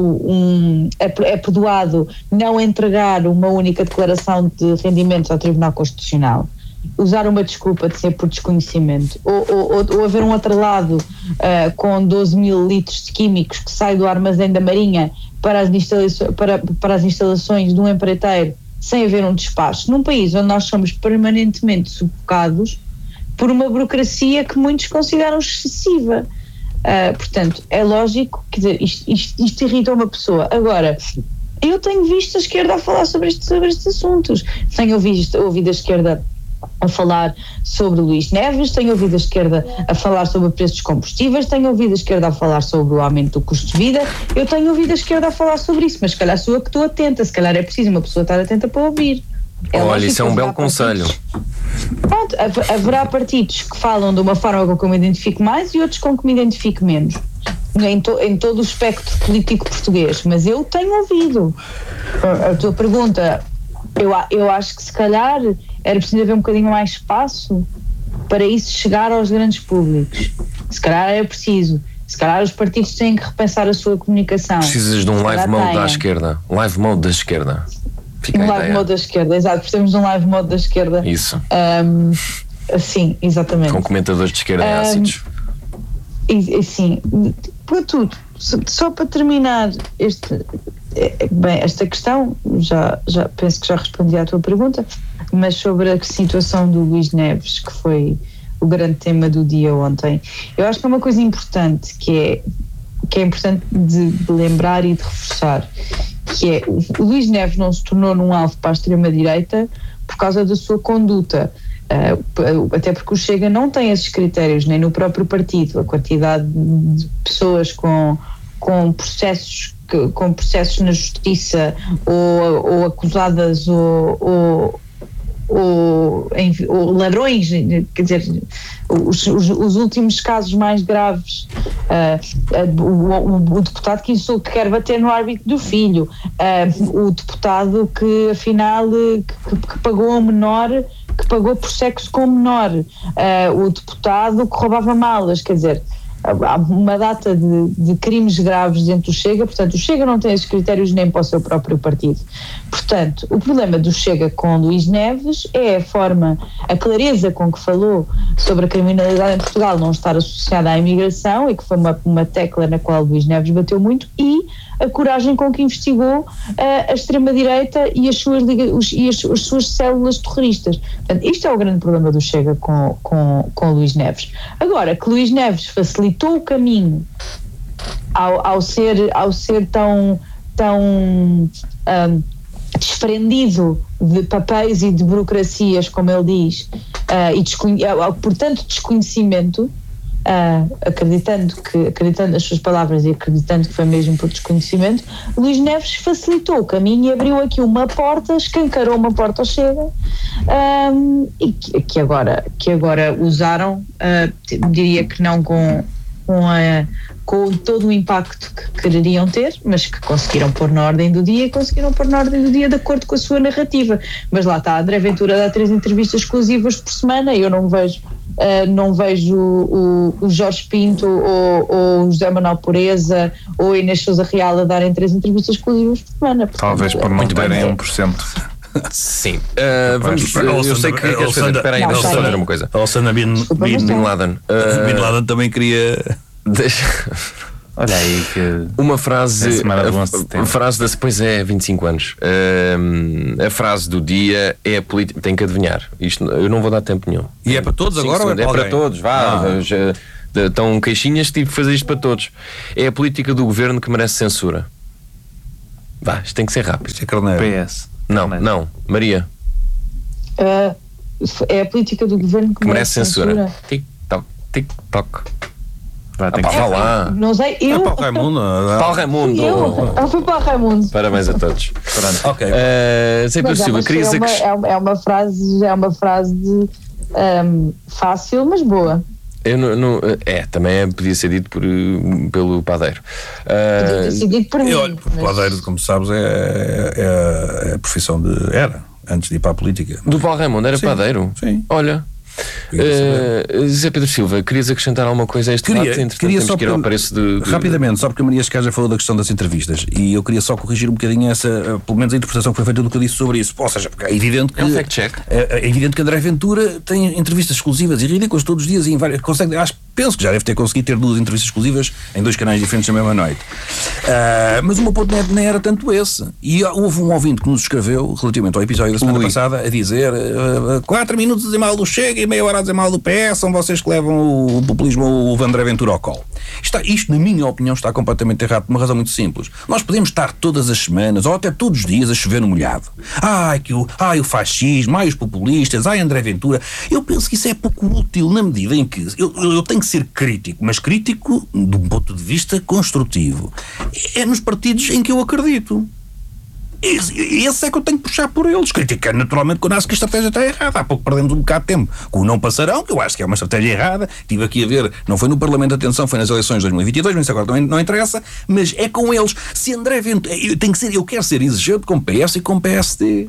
um, é, é perdoado não entregar uma única declaração de rendimentos ao Tribunal Constitucional, usar uma desculpa de ser por desconhecimento, ou, ou, ou haver um atrelado uh, com doze mil litros de químicos que sai do armazém da Marinha para as instalações, para, para as instalações de um empreiteiro sem haver um despacho, num país onde nós somos permanentemente sufocados por uma burocracia que muitos consideram excessiva. Uh, portanto, é lógico, quer dizer, isto, isto, isto irrita uma pessoa. Agora, eu tenho visto a esquerda a falar sobre, este, sobre estes assuntos. Tenho ouvido, ouvido a esquerda a falar sobre Luís Neves, tenho ouvido a esquerda a falar sobre o preço dos combustíveis, tenho ouvido a esquerda a falar sobre o aumento do custo de vida, eu tenho ouvido a esquerda a falar sobre isso, mas se calhar sou eu que estou atenta, se calhar é preciso uma pessoa estar atenta para ouvir. É Olha, isso é um belo conselho. Pronto, haverá partidos que falam de uma forma com que eu me identifico mais e outros com que me identifico menos, em, to, em todo o espectro político português, mas eu tenho ouvido. A tua pergunta, eu, eu acho que se calhar era preciso haver um bocadinho mais espaço para isso chegar aos grandes públicos. Se calhar é preciso, se calhar os partidos têm que repensar a sua comunicação. Precisas de um live mode da esquerda. Live mode da esquerda. Fica um live mode da esquerda, exato, precisamos de um live mode da esquerda. Isso. Um, sim, exatamente. Com comentadores de esquerda um, ácidos. E, e sim, para tudo, só, só para terminar este, bem, esta questão, já, já penso que já respondi à tua pergunta, mas sobre a situação do Luís Neves, que foi o grande tema do dia ontem, eu acho que é uma coisa importante, que é, que é importante de, de lembrar e de reforçar, que é, o Luís Neves não se tornou num alvo para a extrema-direita por causa da sua conduta, uh, até porque o Chega não tem esses critérios, nem no próprio partido, a quantidade de pessoas com, com, processos, com processos na justiça ou, ou acusadas ou, ou Ou, ou ladrões, quer dizer, os, os, os últimos casos mais graves, uh, uh, o, o, o deputado que, insou, que quer bater no árbitro do filho, uh, o deputado que afinal que, que pagou a um menor, que pagou por sexo com um menor, uh, o deputado que roubava malas, quer dizer, há uma data de, de crimes graves dentro do Chega, portanto o Chega não tem esses critérios nem para o seu próprio partido. Portanto, o problema do Chega com Luís Neves é a forma, a clareza com que falou sobre a criminalidade em Portugal não estar associada à imigração, e que foi uma, uma tecla na qual Luís Neves bateu muito, e a coragem com que investigou uh, a extrema-direita e, as suas, os, e as, as suas células terroristas. Portanto, isto é o grande problema do Chega com, com, com Luís Neves. Agora, que Luís Neves facilitou o caminho ao, ao, ser, ao ser tão, tão um, desprendido de papéis e de burocracias, como ele diz, uh, e desconhe- portanto desconhecimento, Uh, acreditando, que, acreditando nas suas palavras e acreditando que foi mesmo por desconhecimento, Luís Neves facilitou o caminho e abriu aqui uma porta, escancarou uma porta ao Chega, um, e que, que, agora, que agora usaram, uh, diria que não com, com, a, com todo o impacto que quereriam ter, mas que conseguiram pôr na ordem do dia e conseguiram pôr na ordem do dia de acordo com a sua narrativa. Mas lá está, André Ventura dá três entrevistas exclusivas por semana e eu não vejo Uh, não vejo o, o Jorge Pinto ou, ou o José Manuel Pureza ou a Inês Sousa Real a darem três entrevistas exclusivas por semana. Talvez por não terem um por cento. Sim. Uh, vamos, Rapaz, eu sei que queres fazer. Alessandra- Espera aí, Não, deixa-me sei. fazer uma coisa. A Osama Bin, Desculpa, Bin, mas Bin não. Laden. Bin Uh, Laden também queria. deixa... Olha aí que. Uma frase. É semana do a, onze de setembro. a frase da. Pois é, vinte e cinco anos. Uh, a frase do dia é a política. Tem que adivinhar. Isto, eu não vou dar tempo nenhum. E é para todos Cinco agora ou é segundos. para É para alguém? todos, vá. Ah. Já- de- Estão queixinhas, tive que fazer isto para todos. É a política do governo que merece censura. Vá, isto tem que ser rápido. Isto é Carneiro. P S. Não, não. Maria, Uh, é a política do governo que, que merece censura. Tic-toc, tic-toc. Vá, tem Ah, que pá, vá lá. Não sei, É eu. para o Raimundo. Paulo Raimundo. Eu. Ah, foi para o Raimundo. Parabéns a todos. Pronto. Ok. Uh, Zé Pedro Mas é Silva, uma, querias é, uma, acres- é, uma, é uma frase, é uma frase de, um, fácil, mas boa. Eu não, não- é, também é, podia ser dito por, uh, pelo padeiro. Podia ter Uh, sido dito por mim. E olha, porque mas- padeiro, como sabes, é, é, é a profissão de. Era, antes de ir para a política. do Paulo Raimundo, era Sim, padeiro? sim. Olha. Uh, Zé Pedro Silva, querias acrescentar alguma coisa a este Queria, debate? Entretanto, queria temos só que ir ao per- preço de, de- rapidamente, só porque a Maria Escar já falou da questão das entrevistas e eu queria só corrigir um bocadinho essa, eh, pelo menos a interpretação que foi feita do que eu disse sobre isso. Ou seja, porque é evidente que É um fact-check. é, é evidente que André Ventura tem entrevistas exclusivas e ridículas todos os dias e em várias, consegue, acho, penso que já deve ter conseguido ter duas entrevistas exclusivas em dois canais diferentes na mesma noite. Ah, mas o meu ponto nem, nem era tanto esse. E houve um ouvinte que nos escreveu relativamente ao episódio da semana Ui. passada a dizer uh, quatro minutos a dizer mal do Chega e meia hora a dizer mal do P S, são vocês que levam o populismo, o André Ventura ao colo. Está, isto, na minha opinião, está completamente errado por uma razão muito simples. Nós podemos estar todas as semanas ou até todos os dias a chover no molhado. Ai, que o, ai, o fascismo, ai, os populistas, ai, André Ventura. Eu penso que isso é pouco útil na medida em que eu, eu, eu tenho que ser crítico, mas crítico de um ponto de vista construtivo. É nos partidos em que eu acredito. Esse, esse é que eu tenho que puxar por eles. Criticar naturalmente quando acho que a estratégia está errada. Há pouco perdemos um bocado de tempo com o não passarão, que eu acho que é uma estratégia errada. Estive aqui a ver, não foi no Parlamento, atenção, foi nas eleições de dois mil e vinte e dois, mas isso agora não, não interessa. Mas é com eles. Se André Ventura. Eu, tenho que ser, eu quero ser exigente com P S e com P S D.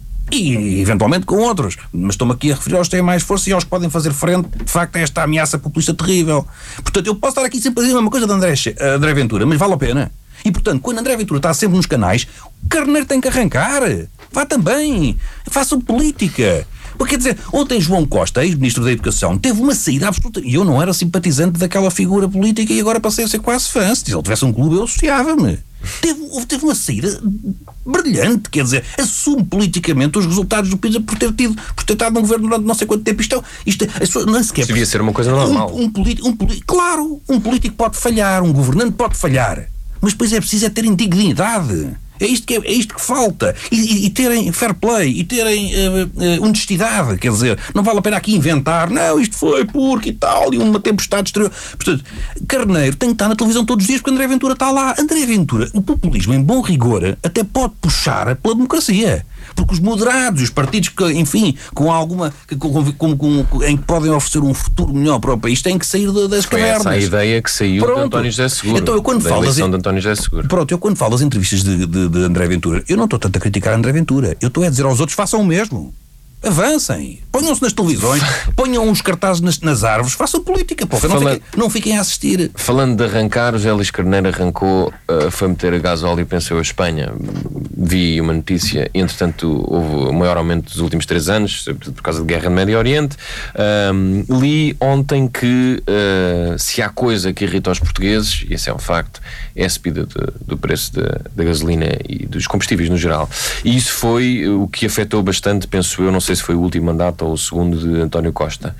E eventualmente com outros. Mas estou-me aqui a referir aos que têm mais força e aos que podem fazer frente, de facto, a esta ameaça populista terrível. Portanto, eu posso estar aqui sempre a dizer uma coisa de André, André Ventura, mas vale a pena. E, portanto, quando André Ventura está sempre nos canais, o Carneiro tem que arrancar. Vá também. Façam política. Porque, quer dizer, ontem João Costa, ex-ministro da Educação, teve uma saída absoluta. E eu não era simpatizante daquela figura política e agora passei a ser quase fã. Se ele tivesse um clube, eu associava-me. Teve, teve uma saída brilhante, quer dizer, assume politicamente os resultados do PISA por ter tido, por ter estado no governo durante não sei quanto tempo. Isto, isto é, não sequer. Isto devia ser uma coisa normal. Um, um, político, um, claro, um político pode falhar, um governante pode falhar, mas depois é preciso é ter indignidade. É isto que, é, é isto que falta. E, e, e terem fair play, e terem uh, uh, honestidade, quer dizer, não vale a pena aqui inventar, não, isto foi porque e tal, e uma tempestade exterior. Portanto, Carneiro tem que estar na televisão todos os dias porque André Ventura está lá. André Ventura, o populismo, em bom rigor, até pode puxar pela democracia. Porque os moderados, os partidos que, enfim, com alguma. Com, com, com, com, em que podem oferecer um futuro melhor para o país, têm que sair das Foi cavernas. essa a ideia que saiu Pronto. de António José Seguro. Então, eu quando da falo eleição assim- de António José Seguro. Pronto, eu quando falo das entrevistas de, de, de André Ventura, eu não estou tanto a criticar André Ventura, eu estou a dizer aos outros, façam o mesmo. Avancem, ponham-se nas televisões, ponham os cartazes nas, nas árvores, façam política, porra, não, Fala- fiquem, não fiquem a assistir. Falando de arrancar, o José Luís Carneiro arrancou, uh, foi meter a gasóleo e pensou a Espanha. Vi uma notícia, entretanto houve o maior aumento dos últimos três anos por causa de guerra no Médio Oriente. Um, li ontem que uh, se há coisa que irrita os portugueses, e esse é um facto, é a subida de, do preço da, da gasolina e dos combustíveis no geral. E isso foi o que afetou bastante, penso eu, não sei se foi o último mandato ou o segundo de António Costa.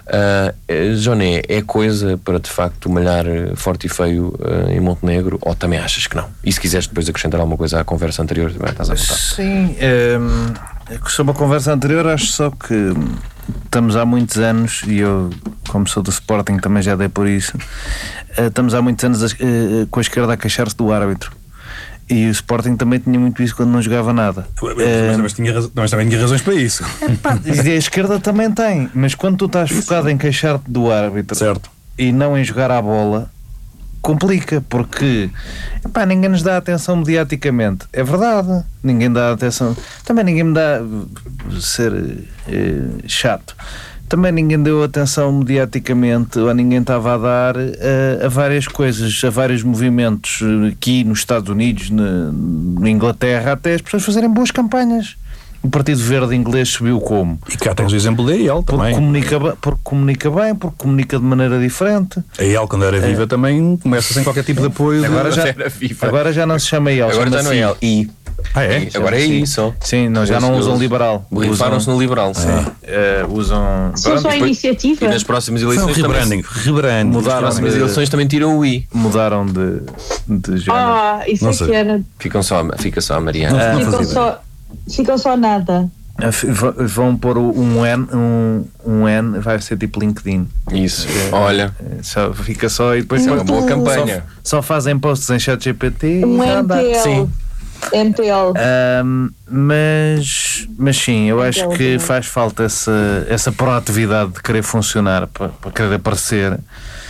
Uh, Joné, é coisa para de facto malhar forte e feio uh, em Montenegro, ou também achas que não? E se quiseres depois acrescentar alguma coisa à conversa anterior, também estás à vontade. Sim, hum, sobre a conversa anterior, acho só que hum, estamos há muitos anos, e eu, como sou do Sporting, também já dei por isso, uh, estamos há muitos anos a, uh, com a esquerda a queixar-se do árbitro. E o Sporting também tinha muito isso quando não jogava nada. Mas, mas, mas, tinha, mas também tinha razões para isso. Pá, e a esquerda também tem, mas quando tu estás focado em queixar-te do árbitro, Certo. e não em jogar à bola, complica, porque epá, ninguém nos dá atenção mediaticamente. É verdade, ninguém dá atenção. Também ninguém me dá ser eh, chato. Também ninguém deu atenção mediaticamente, ou ninguém estava a dar a, a várias coisas, a vários movimentos aqui nos Estados Unidos, na, na Inglaterra, até as pessoas fazerem boas campanhas. O Partido Verde inglês subiu como? E cá tens o exemplo da E L Porque também. comunica, ba- porque comunica bem, porque comunica de maneira diferente. A E L, quando era viva, também começa sem qualquer tipo de apoio. de- Agora já, Era viva. agora já não se chama ele, Agora já não é chama-se ele. I. Ah, é? Agora é isso. Sim, não, já não Eles- usam eles liberal. Borrifaram-se no liberal. Sim. Eh, usam. São pronto, só a e depois iniciativa. E nas próximas Foi um eleições também. rebranding. Rebranding. Mudaram Nas próximas de- eleições também tiram o I. mudaram de, de género. Ah, isso Não é sei. que era. Ficam só, fica só a Mariana. Não Ficam fazia só, ficam só nada. Ah, f- v- Vão pôr o- um N, um, um N, vai ser tipo LinkedIn. Isso. Olha, Eh, Só, fica só e depois é só, uma boa Só- campanha. só fazem posts em chat G P T. Um e já dá. M T L. Sim. M T L. Ahm, mas, mas sim, eu acho Aquela que também. faz falta essa, essa proatividade de querer funcionar, para, para querer aparecer.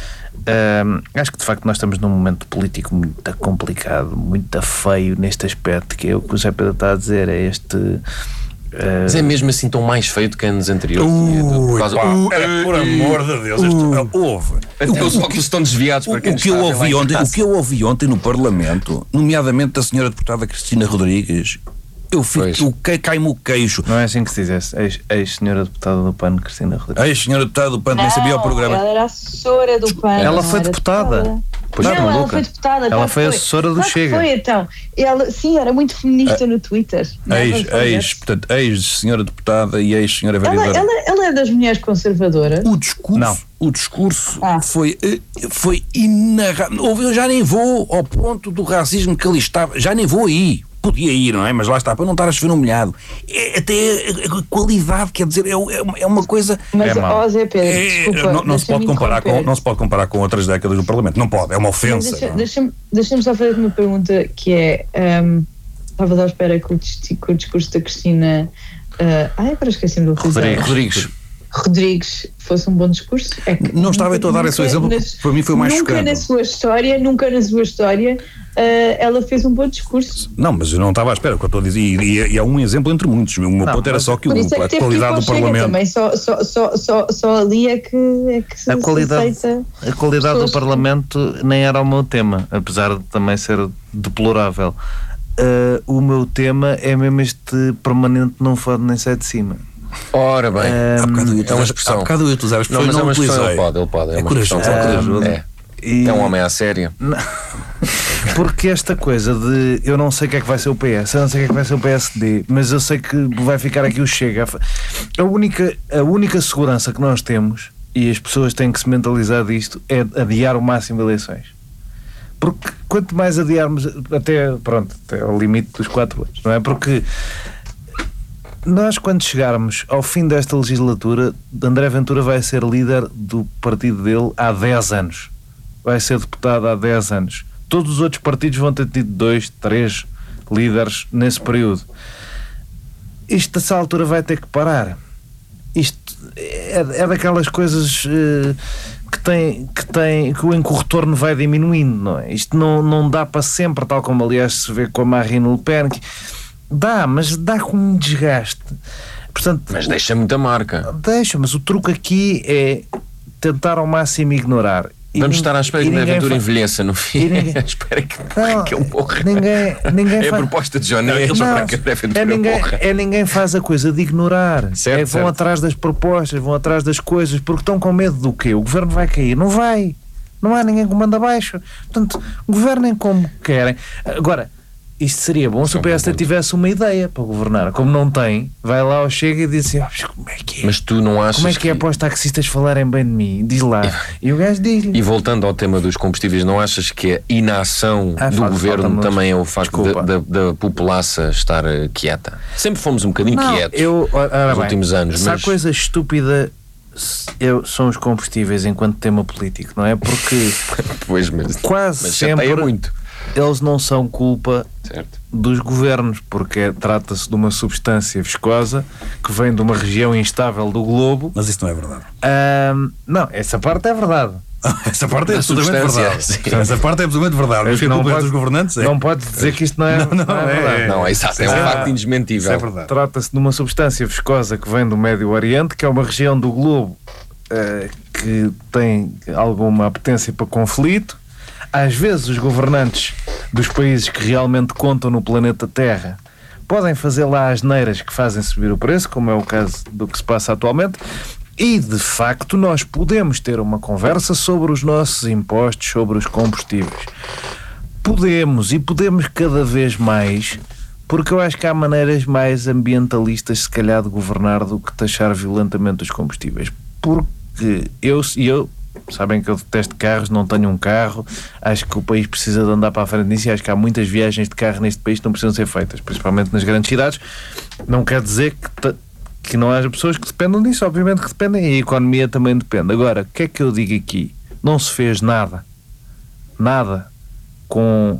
Ahm, acho que de facto nós estamos num momento político muito complicado, muito feio neste aspecto, que é o que o José Pedro está a dizer, é este. ah, Mas é mesmo assim tão mais feio do que anos anteriores. Ui, Por causa- pá, Uh, é, por amor de Deus, isto, houve. Até os óculos estão desviados O, para quem o nos que eu está a ver lá ouvi em ontem, casa. o que eu ouvi ontem no Parlamento, nomeadamente da senhora deputada Cristina Rodrigues, eu fico, Pois. eu ca- cai-me o queixo. Não é assim que se diz, ex- ex-senhora deputada do P A N, Cristina Rodrigues. Ai, senhora deputada do P A N, nem sabia o programa. Ela era assessora do P A N. Ela não foi era deputada. deputada. Pois não, é, ela maluca. foi deputada. Ela claro foi que assessora do Claro que Chega. Foi, então. Ela, sim, era muito feminista no Twitter. Não é? Ex, Vamos falar ex, disso. portanto, ex-senhora deputada e ex-senhora ela, vereadora. ela, ela é das mulheres conservadoras. O discurso, Não. o discurso Ah. foi, eh, foi inarrável. Ouve, Eu já nem vou ao ponto do racismo que ali estava, já nem vou aí. Podia ir, não é? Mas lá está, para não estar a chover no molhado. É, até a, a qualidade, quer dizer, é, é uma- é uma coisa. Mas, É mau. ó Zé Pedro, é- desculpa, não, não se pode deixa-me comparar com, interromper. não se pode comparar com outras décadas do Parlamento. Não pode, é uma Mas ofensa. deixa- não é? Deixa-me deixa só fazer uma pergunta que é. Um, estava à espera que o, dis- que o discurso da Cristina. Uh, ai, agora esqueci-me do Rodrigues. Rodrigues. Rodrigues fosse um bom discurso. É que Não estava nunca- eu a dar esse nunca exemplo, nas- para mim foi o mais Nunca chocante. na sua história, nunca na sua história, uh, ela fez um bom discurso. Não, mas eu não estava à espera, o que eu estou a dizer. E, e, e é um exemplo entre muitos. O meu Não, ponto era mas- só que o, Por isso é a que teve que ir para qualidade o do Chega Parlamento. também. Só, só, só, só, só ali é que, é que se, A qualidade, se aceita. a qualidade do pessoas que- Parlamento nem era o meu tema, apesar de também ser deplorável. Ah, o meu tema é mesmo este permanente não fode nem sai de cima. Ora bem. Ah, Há bocado eu ia é uma usar- expressão. há bocado eu ia usar as Não, pessoas mas não é uma expressão, utilizei. ele pode, ele pode. É, É uma corajoso, expressão. é corajoso. É. E- É um homem à séria. Porque esta coisa de eu não sei o que é que vai ser o P S, eu não sei o que é que vai ser o P S D, mas eu sei que vai ficar aqui o Chega. A única, a única segurança que nós temos, e as pessoas têm que se mentalizar disto, é adiar o máximo eleições. Porque quanto mais adiarmos, até, pronto, até ao limite dos quatro anos, não é? Porque nós, quando chegarmos ao fim desta legislatura, André Ventura vai ser líder do partido dele há dez anos. Vai ser deputado há dez anos. Todos os outros partidos vão ter tido dois, três líderes nesse período. Isto, nessa altura, vai ter que parar. Isto é, é daquelas coisas eh, que, tem, que, tem, que o encurretorno vai diminuindo, não é? Isto não, não dá para sempre, tal como aliás se vê com a Marine Le Pen. Que dá, mas dá com um desgaste. Portanto, Mas deixa muita marca. deixa, mas o truque aqui é tentar ao máximo ignorar. E Vamos nin- estar à espera e que o ninguém Ventura fa- envelheça no fim. e ninguém- Espera que, Não, que ele morra. Ninguém, ninguém É a faz- proposta de Johnny. É Não, para que o Ventura é ninguém, morra. é ninguém faz a coisa de ignorar. Certo, É, vão certo. atrás das propostas, vão atrás das coisas, porque estão com medo do quê? O governo vai cair? Não vai. Não há ninguém que manda abaixo. Portanto, governem como querem. Agora, isto seria bom se o P S D tivesse uma ideia para governar. Como não tem, vai lá ao Chega e diz assim: "Ah, mas como é que é? Mas tu não achas Como é que é para os taxistas falarem bem de mim?" Diz lá. E o gajo diz-lhe. E voltando ao tema dos combustíveis, não achas que a inação Ah, do falta- governo falta-nos. também é o facto Desculpa. da, da, da população estar eh, quieta? Sempre fomos um bocadinho Não, quietos eu, ora nos bem, últimos anos. se há Mas coisa estúpida se- eu, são os combustíveis enquanto tema político, não é? Porque pois, mas, quase mas sempre chateia muito. eles não são culpa Certo. dos governos, porque trata-se de uma substância viscosa que vem de uma região instável do globo. Mas isso não é verdade. Ahm, não, essa parte é verdade. Essa parte é Da absolutamente substância, verdade. sim. Essa parte é absolutamente verdade. Mas que a culpa é dos governantes é. não podes dizer que isto não é, Não, não, não é é- verdade. Não, é exato, é um Ah, facto Isso indesmentível. é verdade. Trata-se de uma substância viscosa que vem do Médio Oriente, que é uma região do globo eh, que tem alguma apetência para conflito. Às vezes os governantes dos países que realmente contam no planeta Terra podem fazer lá as neiras que fazem subir o preço, como é o caso do que se passa atualmente, e de facto nós podemos ter uma conversa sobre os nossos impostos, sobre os combustíveis. Podemos, e podemos cada vez mais, porque eu acho que há maneiras mais ambientalistas, se calhar, de governar do que taxar violentamente os combustíveis. Porque eu, e eu, sabem que eu detesto carros, não tenho um carro, acho que o país precisa de andar para a frente nisso e acho que há muitas viagens de carro neste país que não precisam ser feitas, principalmente nas grandes cidades. Não quer dizer que, que não haja pessoas que dependam disso, obviamente que dependem, e a economia também depende. Agora, o que é que eu digo aqui? Não se fez nada. Nada. Com...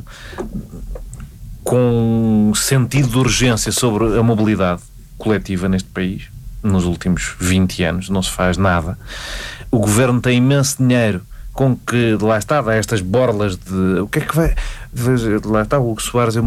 com sentido de urgência sobre a mobilidade coletiva neste país. Nos últimos vinte anos não se faz nada. O governo tem imenso dinheiro com que, lá está, dá estas borlas de... O que é que vai... Lá está, o Hugo Soares...